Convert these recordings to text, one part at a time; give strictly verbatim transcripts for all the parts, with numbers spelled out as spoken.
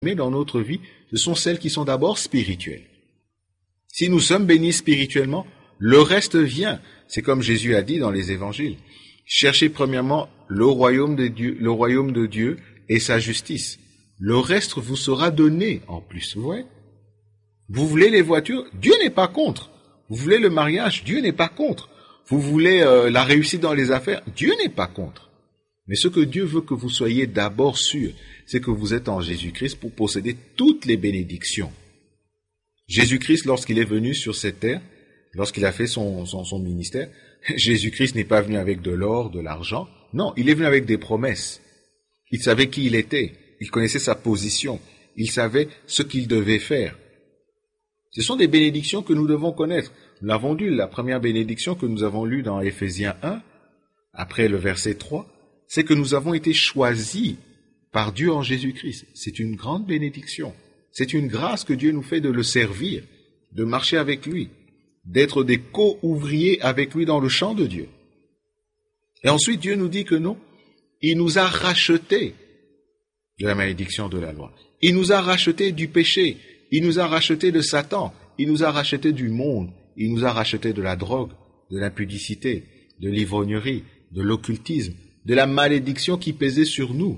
dans notre vie, ce sont celles qui sont d'abord spirituelles. Si nous sommes bénis spirituellement, le reste vient. C'est comme Jésus a dit dans les évangiles. Cherchez premièrement le royaume de Dieu, le royaume de Dieu et sa justice. Le reste vous sera donné en plus. Vous voyez? Vous voulez les voitures? Dieu n'est pas contre. Vous voulez le mariage? Dieu n'est pas contre. Vous voulez euh, la réussite dans les affaires? Dieu n'est pas contre. Mais ce que Dieu veut que vous soyez d'abord sûr, c'est que vous êtes en Jésus-Christ pour posséder toutes les bénédictions. Jésus-Christ, lorsqu'il est venu sur cette terre, lorsqu'il a fait son, son, son ministère, Jésus-Christ n'est pas venu avec de l'or, de l'argent. Non, il est venu avec des promesses. Il savait qui il était. Il connaissait sa position. Il savait ce qu'il devait faire. Ce sont des bénédictions que nous devons connaître. Nous l'avons lu, la première bénédiction que nous avons lue dans Éphésiens un, après le verset trois, c'est que nous avons été choisis par Dieu en Jésus-Christ. C'est une grande bénédiction. C'est une grâce que Dieu nous fait de le servir, de marcher avec lui, d'être des co-ouvriers avec lui dans le champ de Dieu. Et ensuite, Dieu nous dit que non, il nous a rachetés de la malédiction de la loi. Il nous a rachetés du péché. Il nous a rachetés de Satan. Il nous a rachetés du monde. Il nous a rachetés de la drogue, de l'impudicité, de l'ivrognerie, de l'occultisme, de la malédiction qui pesait sur nous.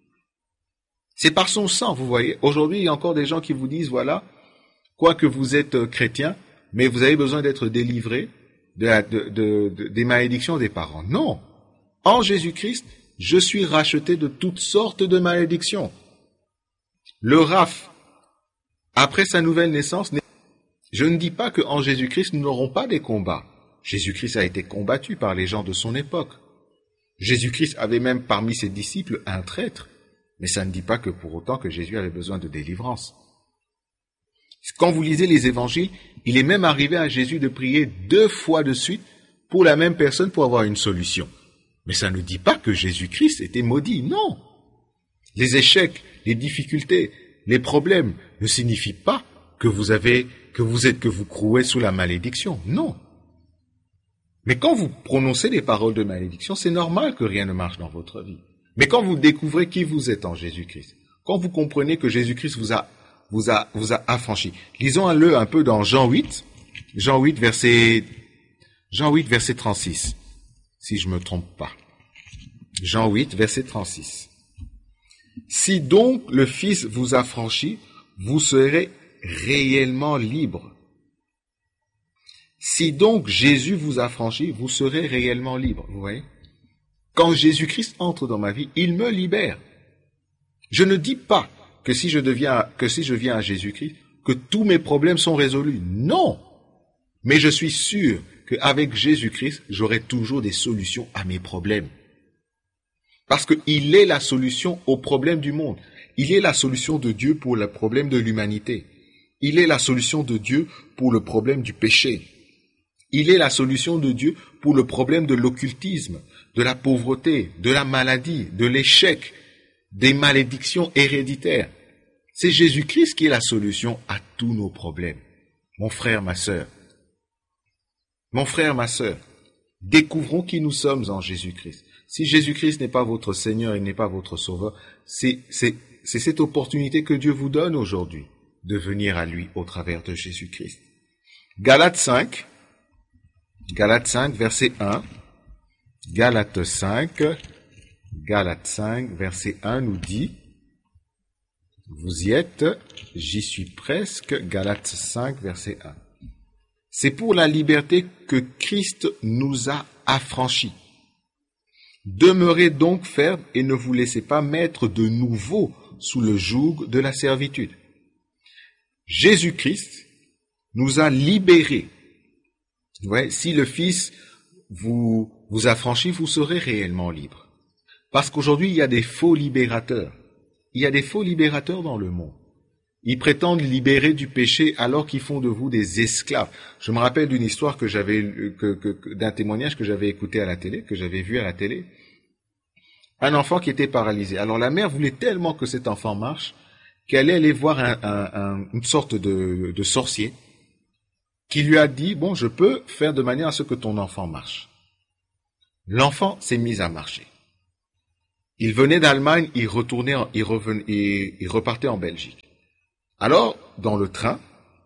C'est par son sang, vous voyez. Aujourd'hui, il y a encore des gens qui vous disent, voilà, quoique vous êtes chrétien, mais vous avez besoin d'être délivré de la, de, de, de, des malédictions des parents. Non. En Jésus-Christ, je suis racheté de toutes sortes de malédictions. Le Raph, après sa nouvelle naissance, je ne dis pas qu'en Jésus-Christ, nous n'aurons pas des combats. Jésus-Christ a été combattu par les gens de son époque. Jésus-Christ avait même parmi ses disciples un traître, mais ça ne dit pas que pour autant que Jésus avait besoin de délivrance. Quand vous lisez les évangiles, il est même arrivé à Jésus de prier deux fois de suite pour la même personne pour avoir une solution. Mais ça ne dit pas que Jésus-Christ était maudit, non. Les échecs, les difficultés, les problèmes ne signifient pas que vous avez, que vous êtes, que vous crouez sous la malédiction, non. Mais quand vous prononcez des paroles de malédiction, c'est normal que rien ne marche dans votre vie. Mais quand vous découvrez qui vous êtes en Jésus-Christ, quand vous comprenez que Jésus-Christ vous a, vous a, vous a affranchi, lisons-le un peu dans Jean huit, Jean huit, verset, Jean huit, verset trente-six, si je me trompe pas. Jean huit, verset trente-six. Si donc le Fils vous affranchit, vous serez réellement libre. Si donc Jésus vous affranchit, vous serez réellement libre. Vous voyez? Quand Jésus-Christ entre dans ma vie, il me libère. Je ne dis pas que si je deviens, que si je viens à Jésus-Christ, que tous mes problèmes sont résolus. Non! Mais je suis sûr qu'avec Jésus-Christ, j'aurai toujours des solutions à mes problèmes. Parce qu'il est la solution aux problèmes du monde. Il est la solution de Dieu pour le problème de l'humanité. Il est la solution de Dieu pour le problème du péché. Il est la solution de Dieu pour le problème de l'occultisme, de la pauvreté, de la maladie, de l'échec, des malédictions héréditaires. C'est Jésus-Christ qui est la solution à tous nos problèmes. Mon frère, ma sœur, mon frère, ma sœur, découvrons qui nous sommes en Jésus-Christ. Si Jésus-Christ n'est pas votre Seigneur et n'est pas votre Sauveur, c'est, c'est, c'est cette opportunité que Dieu vous donne aujourd'hui de venir à lui au travers de Jésus-Christ. Galates cinq, Galates cinq, verset un. Galates cinq, Galates cinq, verset un nous dit, vous y êtes, j'y suis presque, Galates cinq, verset un. C'est pour la liberté que Christ nous a affranchis. Demeurez donc fermes et ne vous laissez pas mettre de nouveau sous le joug de la servitude. Jésus-Christ nous a libérés. Vous voyez, si le Fils vous, vous affranchit, vous serez réellement libre. Parce qu'aujourd'hui, il y a des faux libérateurs. Il y a des faux libérateurs dans le monde. Ils prétendent libérer du péché alors qu'ils font de vous des esclaves. Je me rappelle d'une histoire que j'avais, que, que, d'un témoignage que j'avais écouté à la télé, que j'avais vu à la télé. Un enfant qui était paralysé. Alors la mère voulait tellement que cet enfant marche qu'elle est allée voir un, un, un, une sorte de, de sorcier qui lui a dit, bon, je peux faire de manière à ce que ton enfant marche. L'enfant s'est mis à marcher. Il venait d'Allemagne, il retournait, en, il, revenait, il, il repartait en Belgique. Alors, dans le train,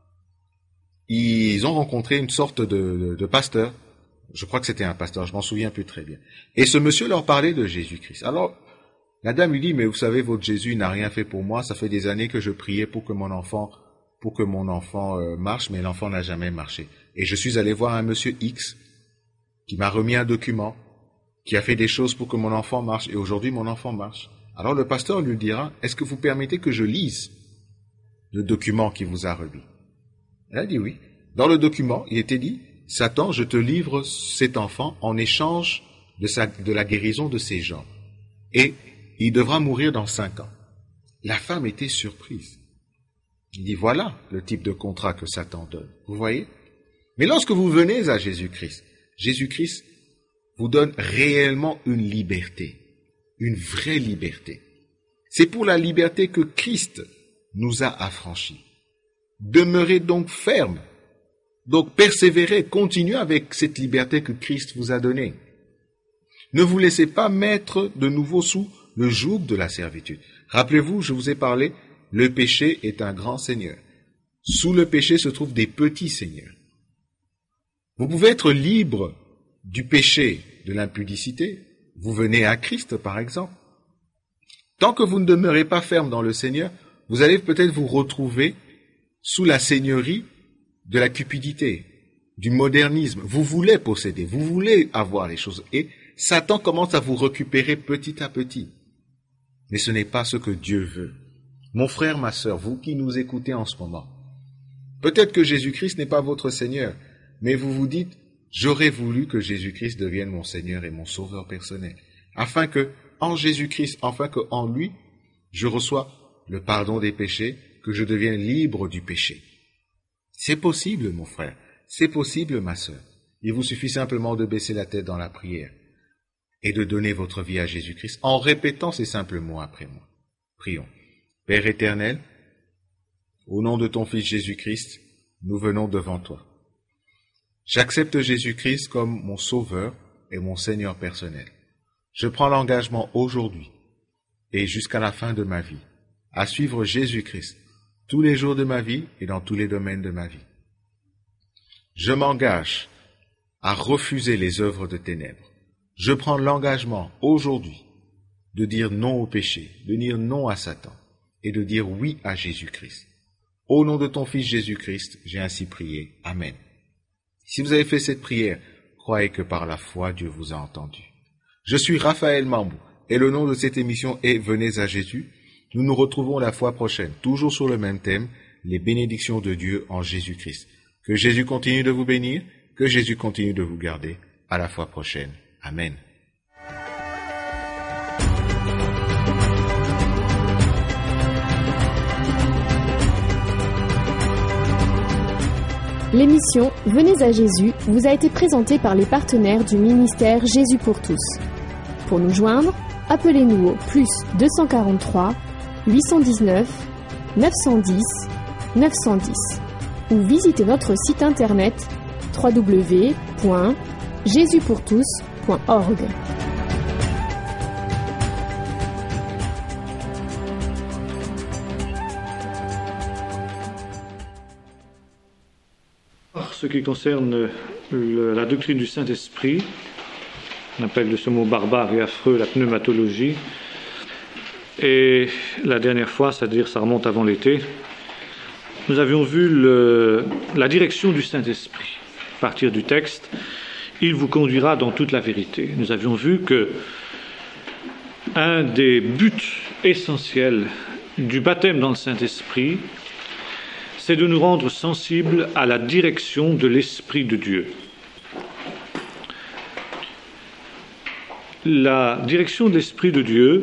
ils ont rencontré une sorte de, de, de pasteur. Je crois que c'était un pasteur, je m'en souviens plus très bien. Et ce monsieur leur parlait de Jésus-Christ. Alors, la dame lui dit, mais vous savez, votre Jésus n'a rien fait pour moi. Ça fait des années que je priais pour que mon enfant, pour que mon enfant euh, marche, mais l'enfant n'a jamais marché. Et je suis allé voir un monsieur X qui m'a remis un document, qui a fait des choses pour que mon enfant marche. Et aujourd'hui, mon enfant marche. Alors le pasteur lui dira, est-ce que vous permettez que je lise le document qui vous a remis? Elle a dit oui. Dans le document, il était dit, Satan, je te livre cet enfant en échange de, sa, de la guérison de ses jambes. Et il devra mourir dans cinq ans. La femme était surprise. Il dit, voilà le type de contrat que Satan donne. Vous voyez? Mais lorsque vous venez à Jésus-Christ, Jésus-Christ vous donne réellement une liberté, une vraie liberté. C'est pour la liberté que Christ nous a affranchis. Demeurez donc ferme, donc persévérez, continuez avec cette liberté que Christ vous a donnée. Ne vous laissez pas mettre de nouveau sous le joug de la servitude. Rappelez-vous, je vous ai parlé, le péché est un grand seigneur. Sous le péché se trouvent des petits seigneurs. Vous pouvez être libre du péché, de l'impudicité. Vous venez à Christ, par exemple. Tant que vous ne demeurez pas ferme dans le Seigneur, vous allez peut-être vous retrouver sous la seigneurie de la cupidité, du modernisme. Vous voulez posséder, vous voulez avoir les choses. Et Satan commence à vous récupérer petit à petit. Mais ce n'est pas ce que Dieu veut. Mon frère, ma sœur, vous qui nous écoutez en ce moment, peut-être que Jésus-Christ n'est pas votre Seigneur, mais vous vous dites, j'aurais voulu que Jésus-Christ devienne mon Seigneur et mon Sauveur personnel, afin que, en Jésus-Christ, afin que, en lui, je reçois le pardon des péchés, que je devienne libre du péché. C'est possible, mon frère, c'est possible, ma sœur. Il vous suffit simplement de baisser la tête dans la prière et de donner votre vie à Jésus-Christ en répétant ces simples mots après moi. Prions. Père éternel, au nom de ton Fils Jésus-Christ, nous venons devant toi. J'accepte Jésus-Christ comme mon Sauveur et mon Seigneur personnel. Je prends l'engagement aujourd'hui et jusqu'à la fin de ma vie à suivre Jésus-Christ tous les jours de ma vie et dans tous les domaines de ma vie. Je m'engage à refuser les œuvres de ténèbres. Je prends l'engagement aujourd'hui de dire non au péché, de dire non à Satan et de dire oui à Jésus-Christ. Au nom de ton Fils Jésus-Christ, j'ai ainsi prié. Amen. Si vous avez fait cette prière, croyez que par la foi, Dieu vous a entendu. Je suis Raphaël Mambou et le nom de cette émission est Venez à Jésus. Nous nous retrouvons la fois prochaine, toujours sur le même thème, les bénédictions de Dieu en Jésus-Christ. Que Jésus continue de vous bénir, que Jésus continue de vous garder. À la fois prochaine. Amen. L'émission Venez à Jésus vous a été présentée par les partenaires du ministère Jésus pour tous. Pour nous joindre, appelez-nous au plus deux cent quarante-trois, huit cent dix-neuf, neuf cent dix, neuf cent dix ou visitez notre site internet w w w point jésus pour tous point org. Ce qui concerne le, la doctrine du Saint-Esprit, on appelle de ce mot barbare et affreux la pneumatologie, et la dernière fois, c'est-à-dire ça remonte avant l'été, nous avions vu le, la direction du Saint-Esprit. À partir du texte, il vous conduira dans toute la vérité. Nous avions vu que un des buts essentiels du baptême dans le Saint-Esprit, c'est de nous rendre sensibles à la direction de l'Esprit de Dieu. La direction de l'Esprit de Dieu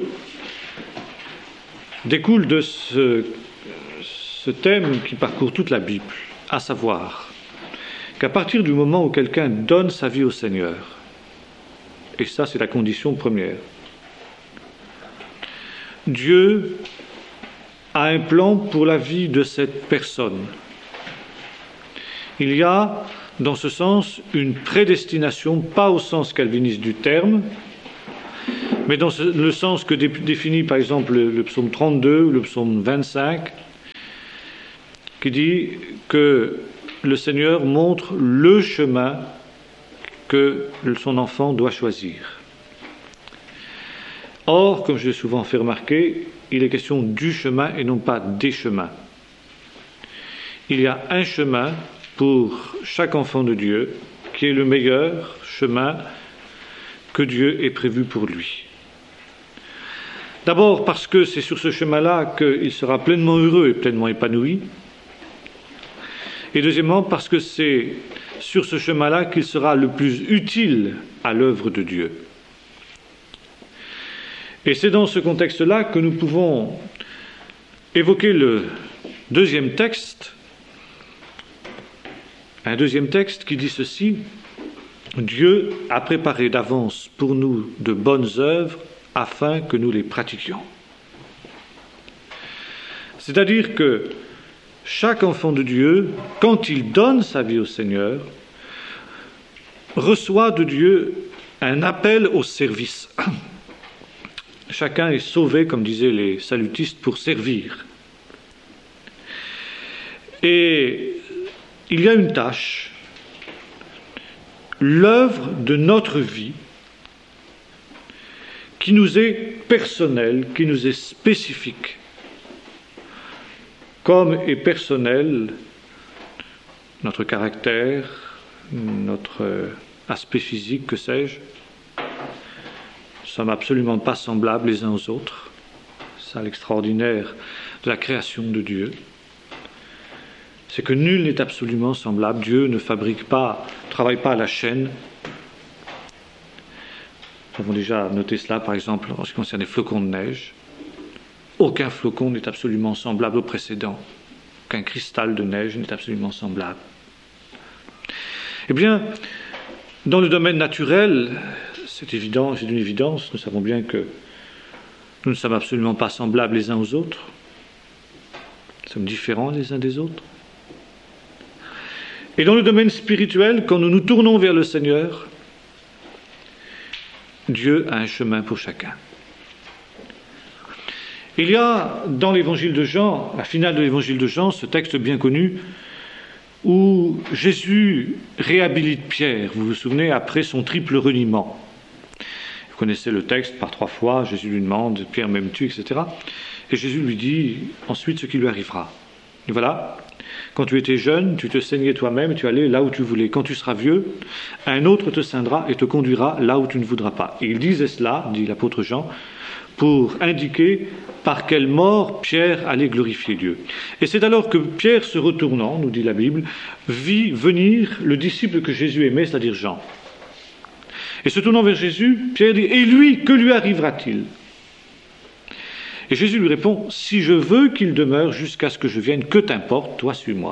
découle de ce, ce thème qui parcourt toute la Bible, à savoir qu'à partir du moment où quelqu'un donne sa vie au Seigneur, et ça c'est la condition première, Dieu a un plan pour la vie de cette personne. Il y a, dans ce sens, une prédestination, pas au sens calviniste du terme, mais dans le sens que définit par exemple le, le psaume trente-deux ou le psaume vingt-cinq, qui dit que le Seigneur montre le chemin que son enfant doit choisir. Or, comme je l'ai souvent fait remarquer, il est question du chemin et non pas des chemins. Il y a un chemin pour chaque enfant de Dieu qui est le meilleur chemin que Dieu ait prévu pour lui. D'abord parce que c'est sur ce chemin-là qu'il sera pleinement heureux et pleinement épanoui. Et deuxièmement parce que c'est sur ce chemin-là qu'il sera le plus utile à l'œuvre de Dieu. Et c'est dans ce contexte-là que nous pouvons évoquer le deuxième texte, un deuxième texte qui dit ceci: Dieu a préparé d'avance pour nous de bonnes œuvres afin que nous les pratiquions. C'est-à-dire que chaque enfant de Dieu, quand il donne sa vie au Seigneur, reçoit de Dieu un appel au service. Chacun est sauvé, comme disaient les salutistes, pour servir. Et il y a une tâche, l'œuvre de notre vie, qui nous est personnelle, qui nous est spécifique, comme est personnel notre caractère, notre aspect physique, que sais-je. Nous ne sommes absolument pas semblables les uns aux autres. C'est ça l'extraordinaire de la création de Dieu. C'est que nul n'est absolument semblable. Dieu ne fabrique pas, ne travaille pas à la chaîne. Nous avons déjà noté cela, par exemple, en ce qui concerne les flocons de neige. Aucun flocon n'est absolument semblable au précédent. Aucun cristal de neige n'est absolument semblable. Eh bien, dans le domaine naturel, c'est évident, c'est une évidence, nous savons bien que nous ne sommes absolument pas semblables les uns aux autres. Nous sommes différents les uns des autres. Et dans le domaine spirituel, quand nous nous tournons vers le Seigneur, Dieu a un chemin pour chacun. Il y a dans l'évangile de Jean, la finale de l'évangile de Jean, ce texte bien connu, où Jésus réhabilite Pierre, vous vous souvenez, après son triple reniement. Vous connaissez le texte par trois fois, Jésus lui demande, Pierre m'aimes-tu, et cetera. Et Jésus lui dit ensuite ce qui lui arrivera. Et voilà, quand tu étais jeune, tu te saignais toi-même et tu allais là où tu voulais. Quand tu seras vieux, un autre te ceindra et te conduira là où tu ne voudras pas. Et il disait cela, dit l'apôtre Jean, pour indiquer par quelle mort Pierre allait glorifier Dieu. Et c'est alors que Pierre, se retournant, nous dit la Bible, vit venir le disciple que Jésus aimait, c'est-à-dire Jean. Et se tournant vers Jésus, Pierre dit « Et lui, que lui arrivera-t-il » Et Jésus lui répond « Si je veux qu'il demeure jusqu'à ce que je vienne, que t'importe, toi suis-moi. »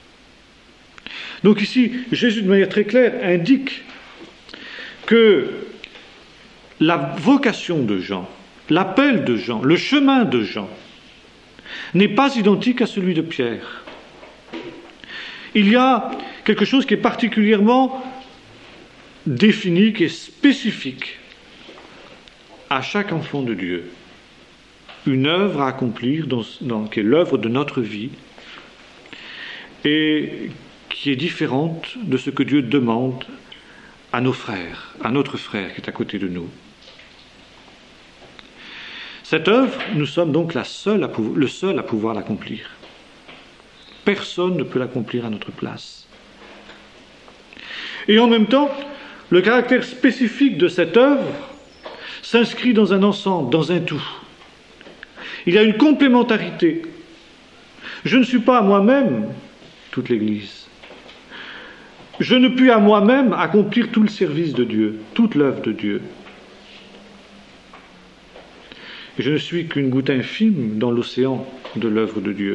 Donc ici, Jésus de manière très claire indique que la vocation de Jean, l'appel de Jean, le chemin de Jean, n'est pas identique à celui de Pierre. Il y a quelque chose qui est particulièrement défini, qui est spécifique à chaque enfant de Dieu. Une œuvre à accomplir, dans, dans, qui est l'œuvre de notre vie, et qui est différente de ce que Dieu demande à nos frères, à notre frère qui est à côté de nous. Cette œuvre, nous sommes donc la seule à pouvoir, le seul à pouvoir l'accomplir. Personne ne peut l'accomplir à notre place. Et en même temps, le caractère spécifique de cette œuvre s'inscrit dans un ensemble, dans un tout. Il y a une complémentarité. Je ne suis pas à moi-même toute l'Église. Je ne puis à moi-même accomplir tout le service de Dieu, toute l'œuvre de Dieu. Et je ne suis qu'une goutte infime dans l'océan de l'œuvre de Dieu.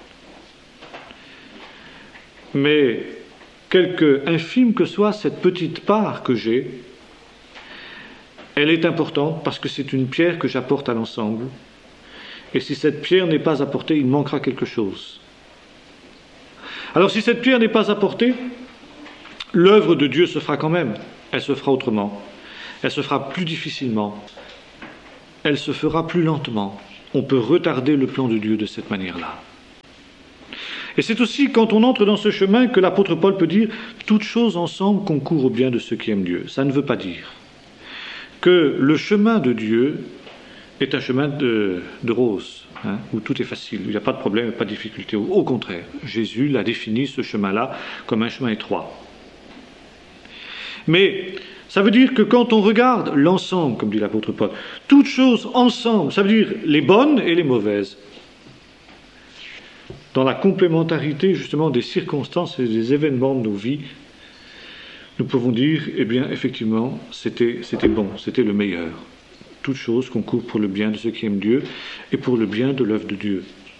Mais quelque infime que soit cette petite part que j'ai, elle est importante parce que c'est une pierre que j'apporte à l'ensemble. Et si cette pierre n'est pas apportée, il manquera quelque chose. Alors si cette pierre n'est pas apportée, l'œuvre de Dieu se fera quand même. Elle se fera autrement. Elle se fera plus difficilement. elle se fera plus lentement. On peut retarder le plan de Dieu de cette manière-là. Et c'est aussi quand on entre dans ce chemin que l'apôtre Paul peut dire « toutes choses ensemble concourent au bien de ceux qui aiment Dieu ». Ça ne veut pas dire que le chemin de Dieu est un chemin de, de rose, hein, où tout est facile, où il n'y a pas de problème, pas de difficulté. Au contraire, Jésus l'a défini, ce chemin-là, comme un chemin étroit. Mais ça veut dire que quand on regarde l'ensemble, comme dit l'apôtre Paul, toutes choses ensemble, ça veut dire les bonnes et les mauvaises, dans la complémentarité justement des circonstances et des événements de nos vies, nous pouvons dire, eh bien, effectivement, c'était, c'était bon, c'était le meilleur. Toutes choses concourent pour le bien de ceux qui aiment Dieu et pour le bien de l'œuvre de Dieu.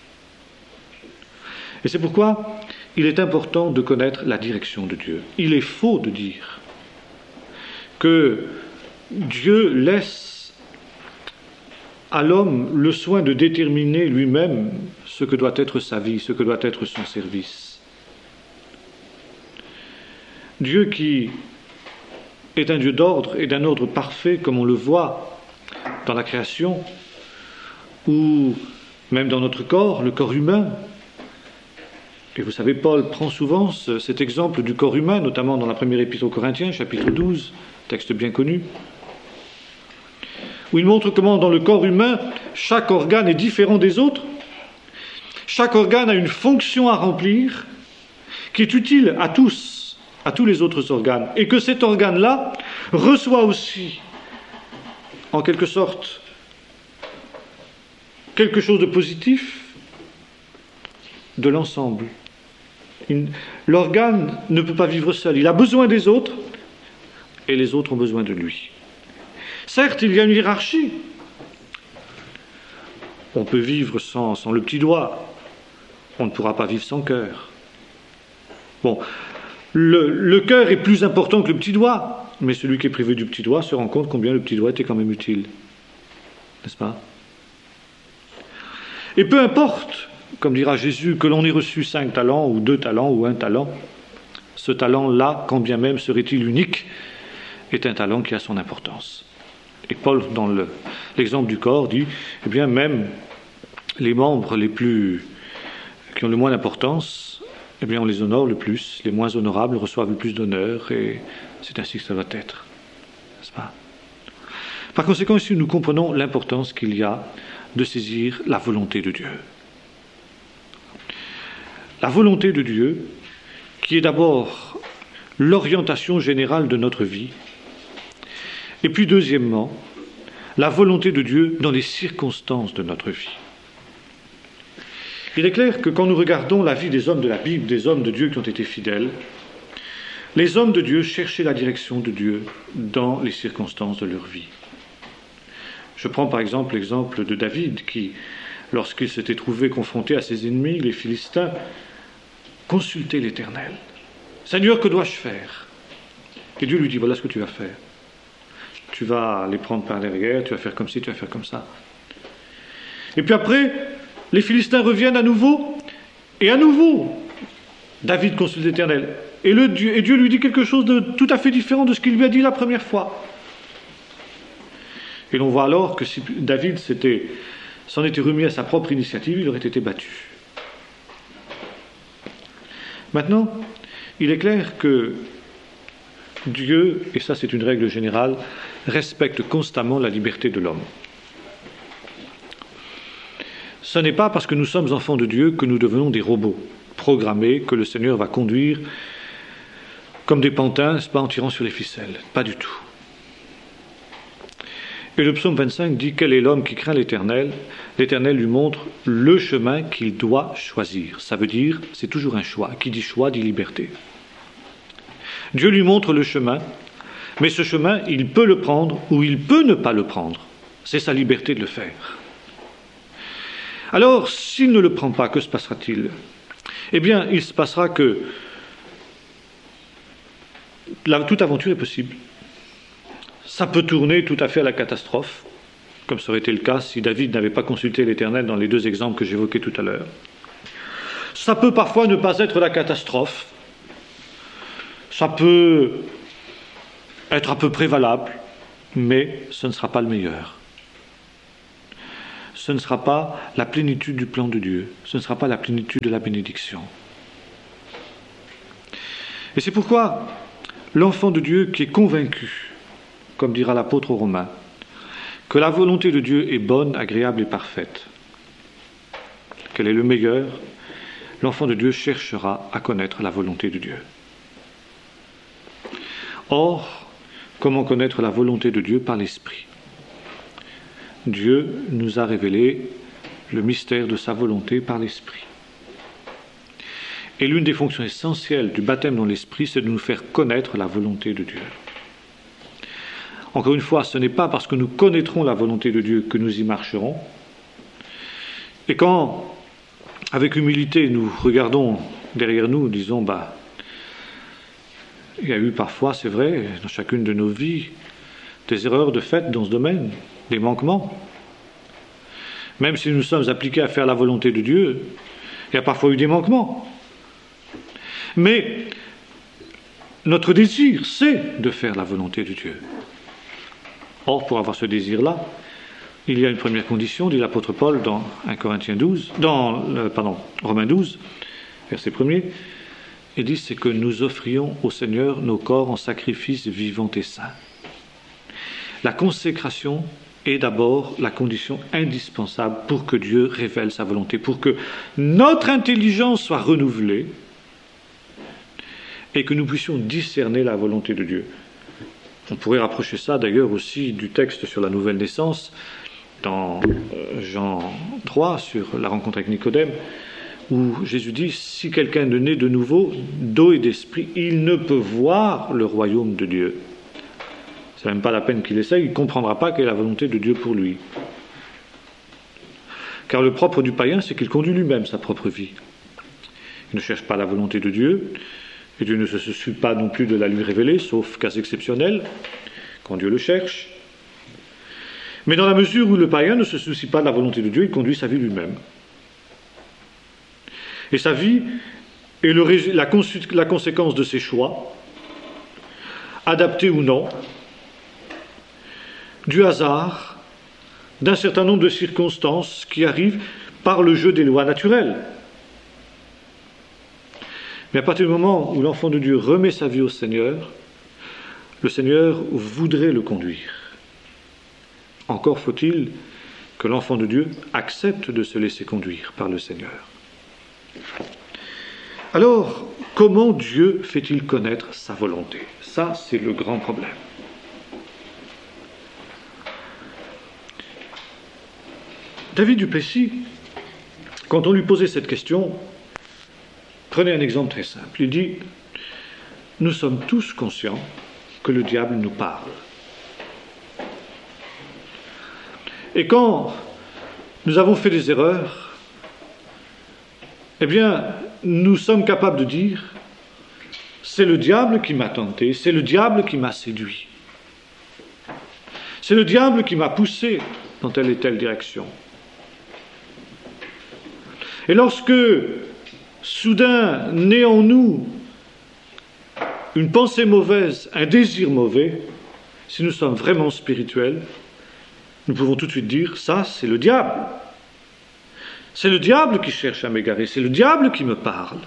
Et c'est pourquoi il est important de connaître la direction de Dieu. Il est faux de dire que Dieu laisse à l'homme le soin de déterminer lui-même ce que doit être sa vie, ce que doit être son service. Dieu qui est un Dieu d'ordre et d'un ordre parfait, comme on le voit dans la création, ou même dans notre corps, le corps humain. Et vous savez, Paul prend souvent ce, cet exemple du corps humain, notamment dans la première épître aux Corinthiens, chapitre douze, texte bien connu, où il montre comment dans le corps humain, chaque organe est différent des autres. Chaque organe a une fonction à remplir qui est utile à tous, à tous les autres organes, et que cet organe-là reçoit aussi, en quelque sorte, quelque chose de positif de l'ensemble. Une, l'organe ne peut pas vivre seul, il a besoin des autres, et les autres ont besoin de lui. Certes, il y a une hiérarchie. On peut vivre sans, sans le petit doigt, on ne pourra pas vivre sans cœur. Bon, le, le cœur est plus important que le petit doigt, mais celui qui est privé du petit doigt se rend compte combien le petit doigt était quand même utile. N'est-ce pas ? Et peu importe, comme dira Jésus, que l'on ait reçu cinq talents, ou deux talents, ou un talent, ce talent-là, quand bien même serait-il unique, est un talent qui a son importance. Et Paul, dans le, l'exemple du corps, dit, eh bien, même les membres les plus, qui ont le moins d'importance, eh bien, on les honore le plus, les moins honorables reçoivent le plus d'honneur, et c'est ainsi que ça doit être. N'est-ce pas ? Par conséquent, ici, nous comprenons l'importance qu'il y a de saisir la volonté de Dieu. La volonté de Dieu, qui est d'abord l'orientation générale de notre vie, et puis deuxièmement, la volonté de Dieu dans les circonstances de notre vie. Il est clair que quand nous regardons la vie des hommes de la Bible, des hommes de Dieu qui ont été fidèles, les hommes de Dieu cherchaient la direction de Dieu dans les circonstances de leur vie. Je prends par exemple l'exemple de David qui, lorsqu'il s'était trouvé confronté à ses ennemis, les Philistins, consultait l'Éternel. « Seigneur, que dois-je faire ?» Et Dieu lui dit, voilà ce que tu vas faire. Tu vas les prendre par derrière, tu vas faire comme ci, tu vas faire comme ça. Et puis après, les Philistins reviennent à nouveau, et à nouveau, David consulte l'Éternel. Et, le Dieu, et Dieu lui dit quelque chose de tout à fait différent de ce qu'il lui a dit la première fois. Et l'on voit alors que si David s'était, s'en était remis à sa propre initiative, il aurait été battu. Maintenant, il est clair que Dieu, et ça c'est une règle générale, respecte constamment la liberté de l'homme. Ce n'est pas parce que nous sommes enfants de Dieu que nous devenons des robots programmés que le Seigneur va conduire comme des pantins, n'est-ce pas, en tirant sur les ficelles. Pas du tout. Et le psaume vingt-cinq dit « Quel est l'homme qui craint l'Éternel ?» L'Éternel lui montre le chemin qu'il doit choisir. Ça veut dire, c'est toujours un choix. Qui dit choix, dit liberté. Dieu lui montre le chemin, mais ce chemin, il peut le prendre ou il peut ne pas le prendre. C'est sa liberté de le faire. Alors, s'il ne le prend pas, que se passera-t-il ? Eh bien, il se passera que la, toute aventure est possible. Ça peut tourner tout à fait à la catastrophe, comme ça aurait été le cas si David n'avait pas consulté l'Éternel dans les deux exemples que j'évoquais tout à l'heure. Ça peut parfois ne pas être la catastrophe. Ça peut être à peu près valable, mais ce ne sera pas le meilleur. ce ne sera pas la plénitude du plan de Dieu, ce ne sera pas la plénitude de la bénédiction. Et c'est pourquoi l'enfant de Dieu qui est convaincu, comme dira l'apôtre aux Romains, que la volonté de Dieu est bonne, agréable et parfaite, qu'elle est le meilleur, l'enfant de Dieu cherchera à connaître la volonté de Dieu. Or, comment connaître la volonté de Dieu? Par l'Esprit. Dieu nous a révélé le mystère de sa volonté par l'Esprit. Et l'une des fonctions essentielles du baptême dans l'Esprit, c'est de nous faire connaître la volonté de Dieu. Encore une fois, ce n'est pas parce que nous connaîtrons la volonté de Dieu que nous y marcherons. Et quand, avec humilité, nous regardons derrière nous, disons, bah, il y a eu parfois, c'est vrai, dans chacune de nos vies, des erreurs de fait dans ce domaine, des manquements. Même si nous sommes appliqués à faire la volonté de Dieu, il y a parfois eu des manquements. Mais notre désir, c'est de faire la volonté de Dieu. Or, pour avoir ce désir-là, il y a une première condition, dit l'apôtre Paul dans un Corinthiens douze, dans euh, pardon, Romains douze, verset premier, il dit, c'est que nous offrions au Seigneur nos corps en sacrifice vivant et saint. La consécration est d'abord la condition indispensable pour que Dieu révèle sa volonté, pour que notre intelligence soit renouvelée et que nous puissions discerner la volonté de Dieu. On pourrait rapprocher ça d'ailleurs aussi du texte sur la nouvelle naissance, dans Jean trois, sur la rencontre avec Nicodème, où Jésus dit, si quelqu'un est né de nouveau, d'eau et d'esprit, il ne peut voir le royaume de Dieu. C'est même pas la peine qu'il essaye, il ne comprendra pas quelle est la volonté de Dieu pour lui. Car le propre du païen, c'est qu'il conduit lui-même sa propre vie. Il ne cherche pas la volonté de Dieu, et Dieu ne se soucie pas non plus de la lui révéler, sauf cas exceptionnels, quand Dieu le cherche. Mais dans la mesure où le païen ne se soucie pas de la volonté de Dieu, il conduit sa vie lui-même. Et sa vie est le, la, cons- la conséquence de ses choix, adaptés ou non, du hasard, d'un certain nombre de circonstances qui arrivent par le jeu des lois naturelles. Mais à partir du moment où l'enfant de Dieu remet sa vie au Seigneur, le Seigneur voudrait le conduire. Encore faut-il que l'enfant de Dieu accepte de se laisser conduire par le Seigneur. Alors, comment Dieu fait-il connaître sa volonté? Ça, c'est le grand problème. David du Plessis, quand on lui posait cette question, prenez un exemple très simple. Il dit, nous sommes tous conscients que le diable nous parle. Et quand nous avons fait des erreurs, eh bien, nous sommes capables de dire, c'est le diable qui m'a tenté, c'est le diable qui m'a séduit. C'est le diable qui m'a poussé dans telle et telle direction. Et lorsque, soudain, naît en nous une pensée mauvaise, un désir mauvais, si nous sommes vraiment spirituels, nous pouvons tout de suite dire, ça, c'est le diable. C'est le diable qui cherche à m'égarer, c'est le diable qui me parle.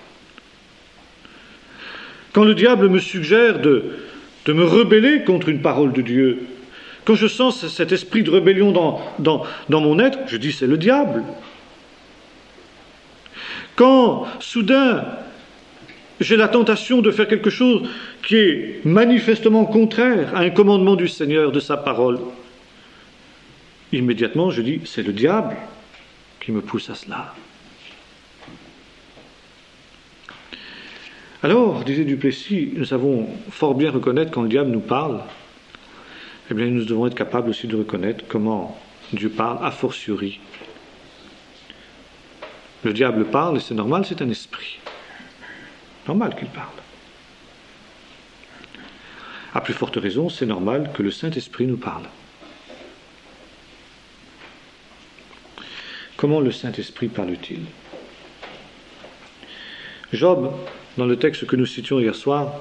Quand le diable me suggère de, de me rebeller contre une parole de Dieu, quand je sens cet esprit de rébellion dans, dans, dans mon être, je dis, c'est le diable. Quand, soudain, j'ai la tentation de faire quelque chose qui est manifestement contraire à un commandement du Seigneur, de sa parole, immédiatement, je dis, c'est le diable qui me pousse à cela. Alors, disait du Plessis, nous savons fort bien reconnaître quand le diable nous parle, eh bien, nous devons être capables aussi de reconnaître comment Dieu parle, a fortiori. Le diable parle, et c'est normal, c'est un esprit. Normal qu'il parle. À plus forte raison, c'est normal que le Saint-Esprit nous parle. Comment le Saint-Esprit parle-t-il? Job, dans le texte que nous citions hier soir,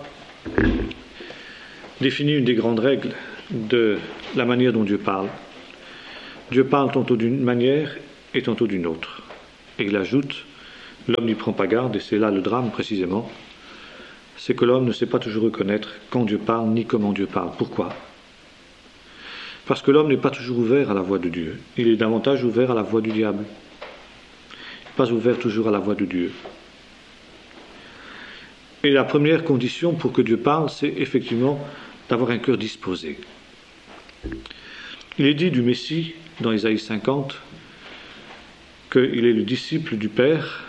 définit une des grandes règles de la manière dont Dieu parle. Dieu parle tantôt d'une manière et tantôt d'une autre. Et il ajoute, l'homme n'y prend pas garde, et c'est là le drame précisément, c'est que l'homme ne sait pas toujours reconnaître quand Dieu parle ni comment Dieu parle. Pourquoi ? Parce que l'homme n'est pas toujours ouvert à la voix de Dieu. Il est davantage ouvert à la voix du diable. Il n'est pas ouvert toujours à la voix de Dieu. Et la première condition pour que Dieu parle, c'est effectivement d'avoir un cœur disposé. Il est dit du Messie, dans Ésaïe cinquante, qu'il est le disciple du Père,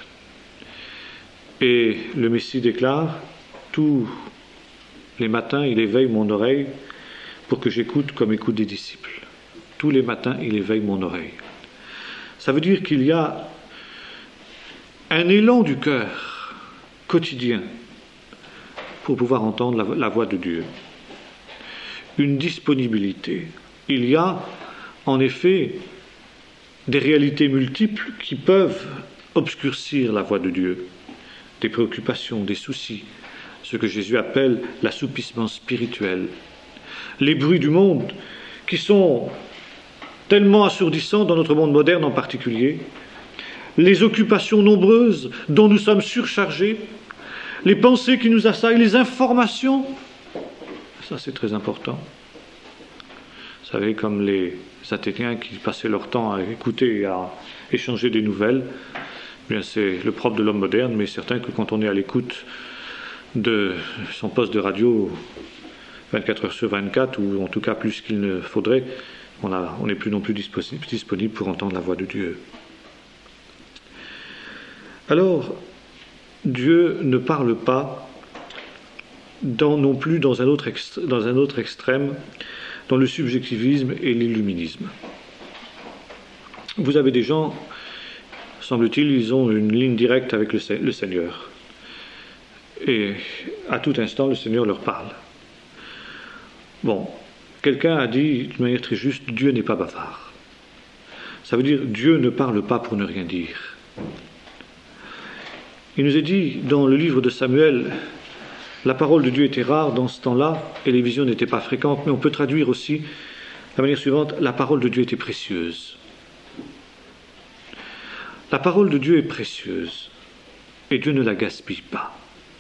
et le Messie déclare, tous les matins il éveille mon oreille pour que j'écoute comme écoutent des disciples. Tous les matins il éveille mon oreille. Ça veut dire qu'il y a un élan du cœur quotidien pour pouvoir entendre la, la voix de Dieu. Une disponibilité. Il y a en effet des réalités multiples qui peuvent obscurcir la voix de Dieu. Des préoccupations, des soucis, ce que Jésus appelle l'assoupissement spirituel. Les bruits du monde qui sont tellement assourdissants dans notre monde moderne en particulier. Les occupations nombreuses dont nous sommes surchargés. Les pensées qui nous assaillent, les informations. Ça, c'est très important. Vous savez, comme les Athéniens qui passaient leur temps à écouter et à échanger des nouvelles, eh bien c'est le propre de l'homme moderne, mais certain que quand on est à l'écoute de son poste de radio vingt-quatre heures sur vingt-quatre, ou en tout cas plus qu'il ne faudrait, on a, on n'est plus non plus disponible, disponible pour entendre la voix de Dieu. Alors, Dieu ne parle pas dans, non plus dans un, autre extré, dans un autre extrême, dans le subjectivisme et l'illuminisme. Vous avez des gens, semble-t-il, ils ont une ligne directe avec le, le Seigneur. Et à tout instant, le Seigneur leur parle. Bon, quelqu'un a dit de manière très juste, Dieu n'est pas bavard. Ça veut dire, Dieu ne parle pas pour ne rien dire. Il nous est dit dans le livre de Samuel, la parole de Dieu était rare dans ce temps-là et les visions n'étaient pas fréquentes, mais on peut traduire aussi de la manière suivante, la parole de Dieu était précieuse. La parole de Dieu est précieuse et Dieu ne la gaspille pas.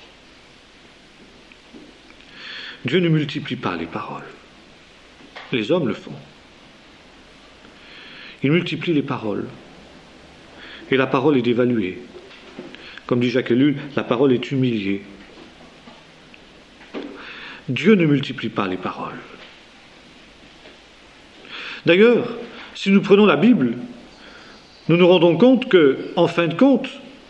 Dieu ne multiplie pas les paroles. Les hommes le font. Il multiplie les paroles. Et la parole est dévaluée. Comme dit Jacques Ellul, la parole est humiliée. Dieu ne multiplie pas les paroles. D'ailleurs, si nous prenons la Bible, nous nous rendons compte que, en fin de compte,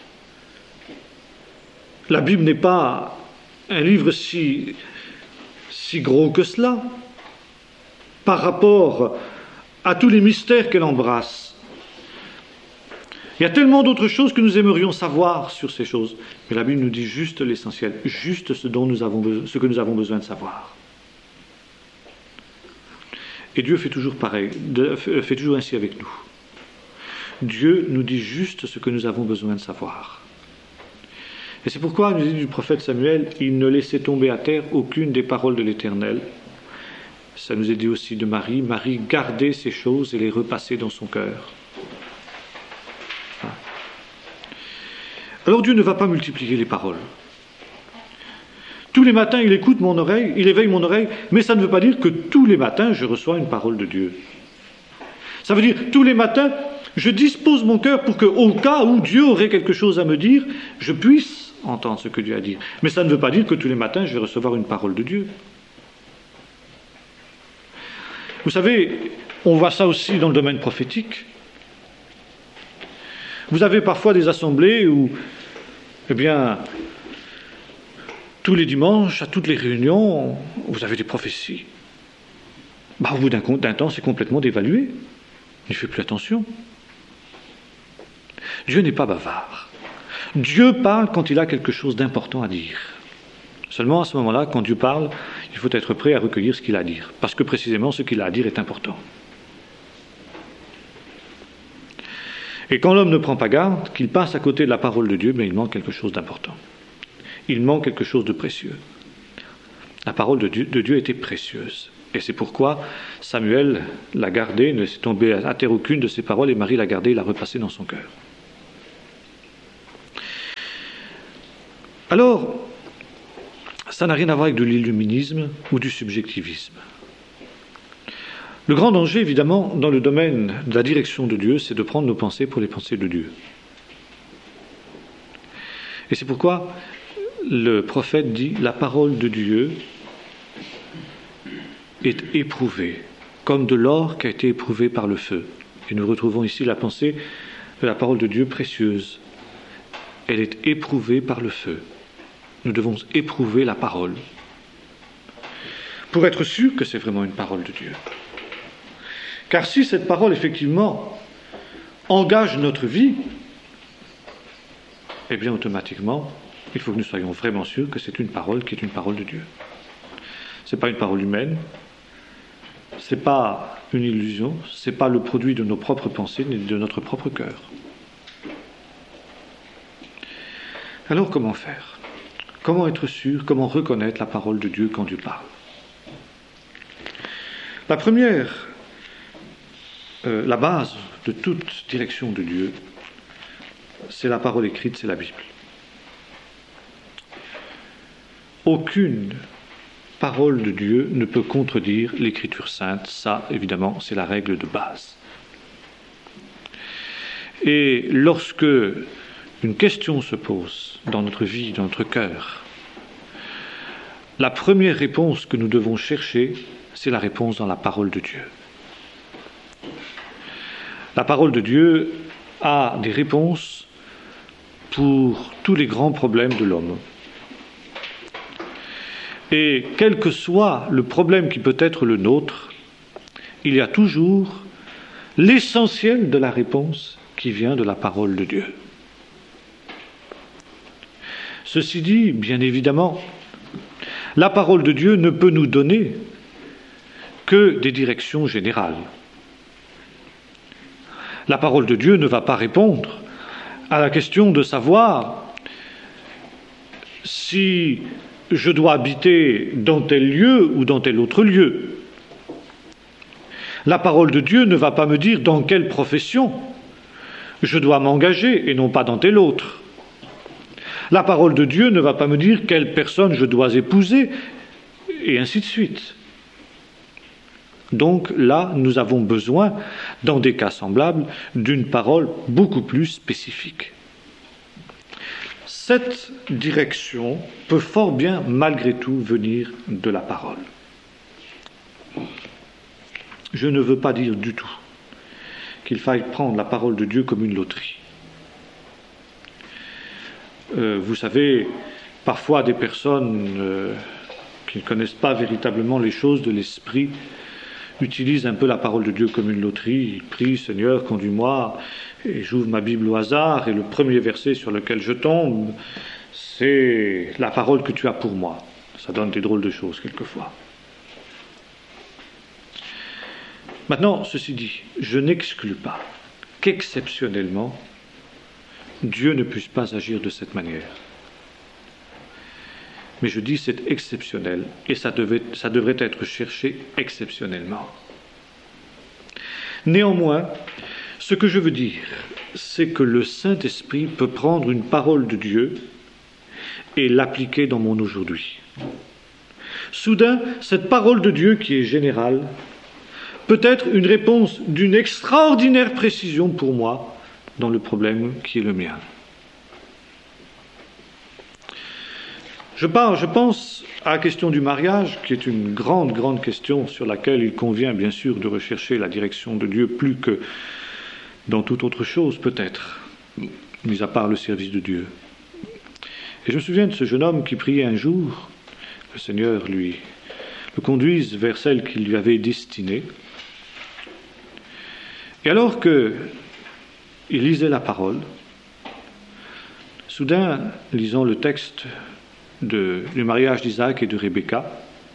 la Bible n'est pas un livre si, si gros que cela, par rapport à tous les mystères qu'elle embrasse. Il y a tellement d'autres choses que nous aimerions savoir sur ces choses, mais la Bible nous dit juste l'essentiel, juste ce dont nous avons besoin, ce que nous avons besoin de savoir. Et Dieu fait toujours pareil, de, fait toujours ainsi avec nous. Dieu nous dit juste ce que nous avons besoin de savoir. Et c'est pourquoi, il nous dit du prophète Samuel, il ne laissait tomber à terre aucune des paroles de l'Éternel. Ça nous est dit aussi de Marie. Marie gardait ces choses et les repassait dans son cœur. Alors Dieu ne va pas multiplier les paroles. Tous les matins, il écoute mon oreille, il éveille mon oreille, mais ça ne veut pas dire que tous les matins, je reçois une parole de Dieu. Ça veut dire, tous les matins, je dispose mon cœur pour qu'au cas où Dieu aurait quelque chose à me dire, je puisse entendre ce que Dieu a dit. Mais ça ne veut pas dire que tous les matins, je vais recevoir une parole de Dieu. Vous savez, on voit ça aussi dans le domaine prophétique. Vous avez parfois des assemblées où, eh bien, tous les dimanches, à toutes les réunions, vous avez des prophéties. Bah, au bout d'un, d'un temps, c'est complètement dévalué. Il ne fait plus attention. Dieu n'est pas bavard. Dieu parle quand il a quelque chose d'important à dire. Seulement, à ce moment-là, quand Dieu parle, il faut être prêt à recueillir ce qu'il a à dire. Parce que précisément, ce qu'il a à dire est important. Et quand l'homme ne prend pas garde, qu'il passe à côté de la parole de Dieu, mais il manque quelque chose d'important. Il manque quelque chose de précieux. La parole de Dieu, de Dieu était précieuse. Et c'est pourquoi Samuel l'a gardé, ne s'est tombé à terre aucune de ses paroles, et Marie l'a gardé et l'a repassé dans son cœur. Alors, ça n'a rien à voir avec de l'illuminisme ou du subjectivisme. Le grand danger, évidemment, dans le domaine de la direction de Dieu, c'est de prendre nos pensées pour les pensées de Dieu. Et c'est pourquoi le prophète dit « La parole de Dieu est éprouvée, comme de l'or qui a été éprouvé par le feu. » Et nous retrouvons ici la pensée de la parole de Dieu précieuse. Elle est éprouvée par le feu. Nous devons éprouver la parole pour être sûr que c'est vraiment une parole de Dieu. Car si cette parole, effectivement, engage notre vie, eh bien, automatiquement, il faut que nous soyons vraiment sûrs que c'est une parole qui est une parole de Dieu. Ce n'est pas une parole humaine, ce n'est pas une illusion, ce n'est pas le produit de nos propres pensées ni de notre propre cœur. Alors, comment faire ? Comment être sûr ? Comment reconnaître la parole de Dieu quand Dieu parle ? La première, euh, la base de toute direction de Dieu, c'est la parole écrite, c'est la Bible. Aucune parole de Dieu ne peut contredire l'Écriture sainte. Ça, évidemment, c'est la règle de base. Et lorsque une question se pose dans notre vie, dans notre cœur, la première réponse que nous devons chercher, c'est la réponse dans la parole de Dieu. La parole de Dieu a des réponses pour tous les grands problèmes de l'homme. Et quel que soit le problème qui peut être le nôtre, il y a toujours l'essentiel de la réponse qui vient de la parole de Dieu. Ceci dit, bien évidemment, la parole de Dieu ne peut nous donner que des directions générales. La parole de Dieu ne va pas répondre à la question de savoir si je dois habiter dans tel lieu ou dans tel autre lieu. La parole de Dieu ne va pas me dire dans quelle profession je dois m'engager et non pas dans telle autre. La parole de Dieu ne va pas me dire quelle personne je dois épouser, et ainsi de suite. Donc là, nous avons besoin, dans des cas semblables, d'une parole beaucoup plus spécifique. Cette direction peut fort bien, malgré tout, venir de la parole. Je ne veux pas dire du tout qu'il faille prendre la parole de Dieu comme une loterie. Euh, vous savez, parfois des personnes euh, qui ne connaissent pas véritablement les choses de l'esprit utilisent un peu la parole de Dieu comme une loterie. Ils prient, Seigneur, conduis-moi, et j'ouvre ma Bible au hasard, et le premier verset sur lequel je tombe, c'est la parole que tu as pour moi. Ça donne des drôles de choses quelquefois. Maintenant, ceci dit, je n'exclus pas qu'exceptionnellement, Dieu ne puisse pas agir de cette manière. Mais je dis c'est exceptionnel, et ça, devait, ça devrait être cherché exceptionnellement. Néanmoins, ce que je veux dire, c'est que le Saint-Esprit peut prendre une parole de Dieu et l'appliquer dans mon aujourd'hui. Soudain, cette parole de Dieu qui est générale peut être une réponse d'une extraordinaire précision pour moi dans le problème qui est le mien. Je, parle, je pense à la question du mariage, qui est une grande, grande question sur laquelle il convient bien sûr de rechercher la direction de Dieu plus que dans toute autre chose peut-être, mis à part le service de Dieu. Et je me souviens de ce jeune homme qui priait un jour, le Seigneur lui le conduise vers celle qu'il lui avait destinée. Et alors que il lisait la parole, soudain, lisant le texte de, du mariage d'Isaac et de Rebecca,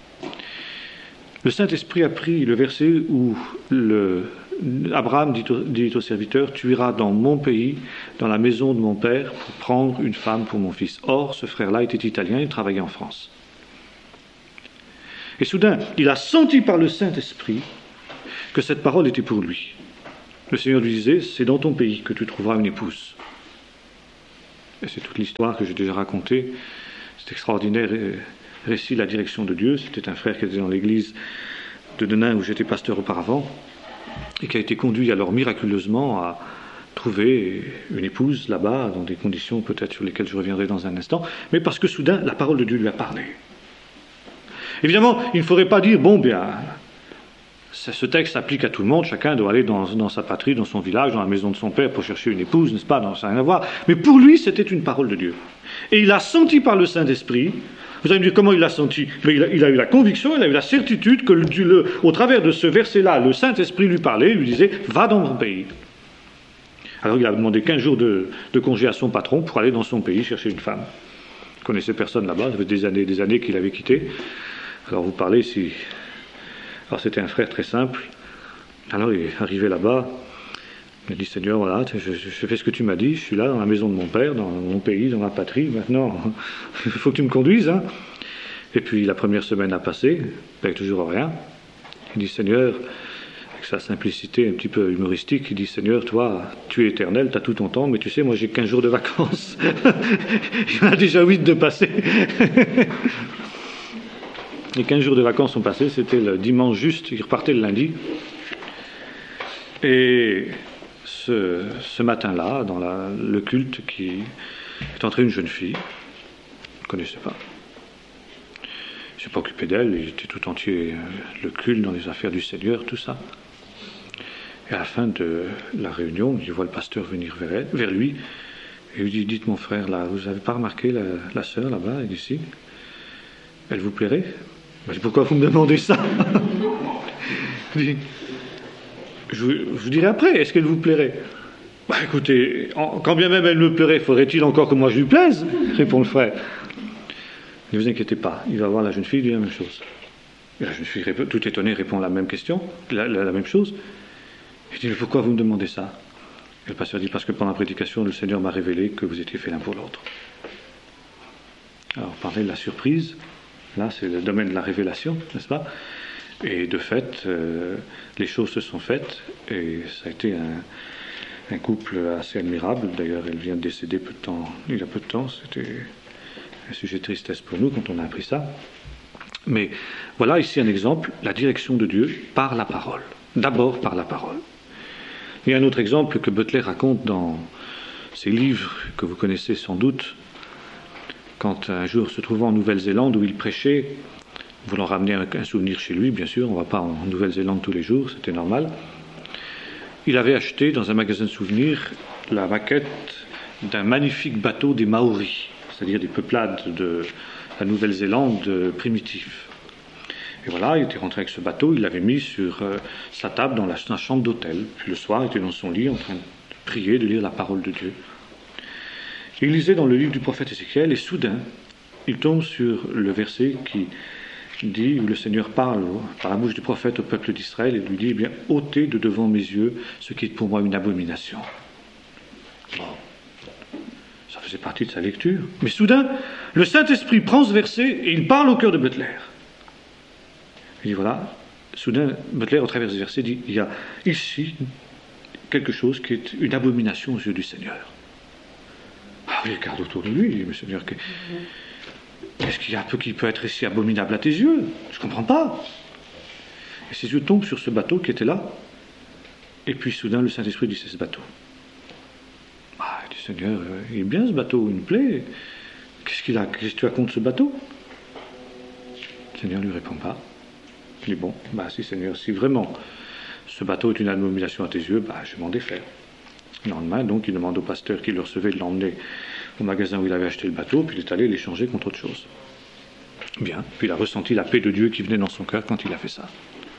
le Saint-Esprit a pris le verset où le, Abraham dit au, dit au serviteur « Tu iras dans mon pays, dans la maison de mon père, pour prendre une femme pour mon fils. » Or, ce frère-là était italien, il travaillait en France. Et soudain, il a senti par le Saint-Esprit que cette parole était pour lui. Le Seigneur lui disait, c'est dans ton pays que tu trouveras une épouse. Et c'est toute l'histoire que j'ai déjà racontée, cet extraordinaire récit de la direction de Dieu. C'était un frère qui était dans l'église de Denain où j'étais pasteur auparavant, et qui a été conduit alors miraculeusement à trouver une épouse là-bas, dans des conditions peut-être sur lesquelles je reviendrai dans un instant, mais parce que soudain, la parole de Dieu lui a parlé. Évidemment, il ne faudrait pas dire, bon, bien, ce texte s'applique à tout le monde, chacun doit aller dans, dans sa patrie, dans son village, dans la maison de son père pour chercher une épouse, n'est-ce pas? Non, ça n'a rien à voir. Mais pour lui, c'était une parole de Dieu. Et il a senti par le Saint-Esprit. Vous allez me dire, comment il l'a senti? Mais il a, il a eu la conviction, il a eu la certitude que, le, le, au travers de ce verset-là, le Saint-Esprit lui parlait, lui disait, va dans mon pays. Alors il a demandé quinze jours de, de congé à son patron pour aller dans son pays chercher une femme. Il ne connaissait personne là-bas, ça fait des années des années qu'il avait quitté. Alors vous parlez si... Alors c'était un frère très simple. Alors il est arrivé là-bas, il a dit, Seigneur, voilà, je, je, je fais ce que tu m'as dit, je suis là dans la maison de mon père, dans mon pays, dans ma patrie, maintenant il faut que tu me conduises. Hein. Et puis la première semaine a passé, avec toujours rien. Il dit, Seigneur, avec sa simplicité un petit peu humoristique, il dit, Seigneur, toi, tu es éternel, tu as tout ton temps, mais tu sais, moi j'ai quinze jours de vacances. Il y en a déjà huit de passés. Les quinze jours de vacances sont passés, c'était le dimanche juste, il repartait le lundi. Et ce, ce matin-là, dans la, le culte, qui est entrée une jeune fille, je ne connaissais pas. Je ne suis pas occupé d'elle, il était tout entier le culte dans les affaires du Seigneur, tout ça. Et à la fin de la réunion, il voit le pasteur venir vers, elle, vers lui, et il lui dit, dites mon frère, là, vous n'avez pas remarqué la, la sœur là-bas, elle est ici, elle vous plairait? Je dis, pourquoi vous me demandez ça? Je dis, je vous, je vous dirai après, est-ce qu'elle vous plairait? Bah écoutez, en, quand bien même elle me plairait, faudrait-il encore que moi je lui plaise? Répond le frère. Ne vous inquiétez pas, il va voir la jeune fille, il dit la même chose. Et la jeune fille, tout étonnée, répond la même question, la, la, la même chose. Il dit, mais pourquoi vous me demandez ça? Et le pasteur dit, parce que pendant la prédication, le Seigneur m'a révélé que vous étiez fait l'un pour l'autre. Alors, parler de la surprise, là, c'est le domaine de la révélation, n'est-ce pas? Et de fait, euh, les choses se sont faites, et ça a été un, un couple assez admirable. D'ailleurs, elle vient de décéder peu de temps, il y a peu de temps, c'était un sujet de tristesse pour nous quand on a appris ça. Mais voilà ici un exemple, la direction de Dieu par la parole, d'abord par la parole. Il y a un autre exemple que Butler raconte dans ses livres, que vous connaissez sans doute, quand un jour, se trouvant en Nouvelle-Zélande où il prêchait, voulant ramener un, un souvenir chez lui, bien sûr, on ne va pas en Nouvelle-Zélande tous les jours, c'était normal, il avait acheté dans un magasin de souvenirs la maquette d'un magnifique bateau des Maoris, c'est-à-dire des peuplades de la Nouvelle-Zélande primitive. Et voilà, il était rentré avec ce bateau, il l'avait mis sur euh, sa table dans la, sa chambre d'hôtel. Puis le soir, il était dans son lit en train de prier, de lire la parole de Dieu. Et il lisait dans le livre du prophète Ézéchiel, et soudain, il tombe sur le verset qui dit, où le Seigneur parle par la bouche du prophète au peuple d'Israël, et lui dit, eh bien, ôtez de devant mes yeux ce qui est pour moi une abomination. Bon. Ça faisait partie de sa lecture. Mais soudain, le Saint-Esprit prend ce verset et il parle au cœur de Butler. Il dit voilà, soudain, Butler, au travers de ce verset, dit il y a ici quelque chose qui est une abomination aux yeux du Seigneur. Ah, il regarde autour de lui, il dit mais Seigneur, qu'est-ce qu'il y a un peu qui peut être ici abominable à tes yeux? Je ne comprends pas. Et ses yeux tombent sur ce bateau qui était là, et puis soudain, le Saint-Esprit dit c'est ce bateau. Ah, il dit Seigneur, il est bien ce bateau, il me plaît. Qu'est-ce qu'il a, qu'est-ce que tu as contre ce bateau? Le Seigneur ne lui répond pas. Il dit bon, bah si Seigneur, si vraiment ce bateau est une abomination à tes yeux, bah je vais m'en défaire. Le lendemain, donc, il demande au pasteur qui le recevait de l'emmener au magasin où il avait acheté le bateau, puis il est allé l'échanger contre autre chose. Bien, puis il a ressenti la paix de Dieu qui venait dans son cœur quand il a fait ça.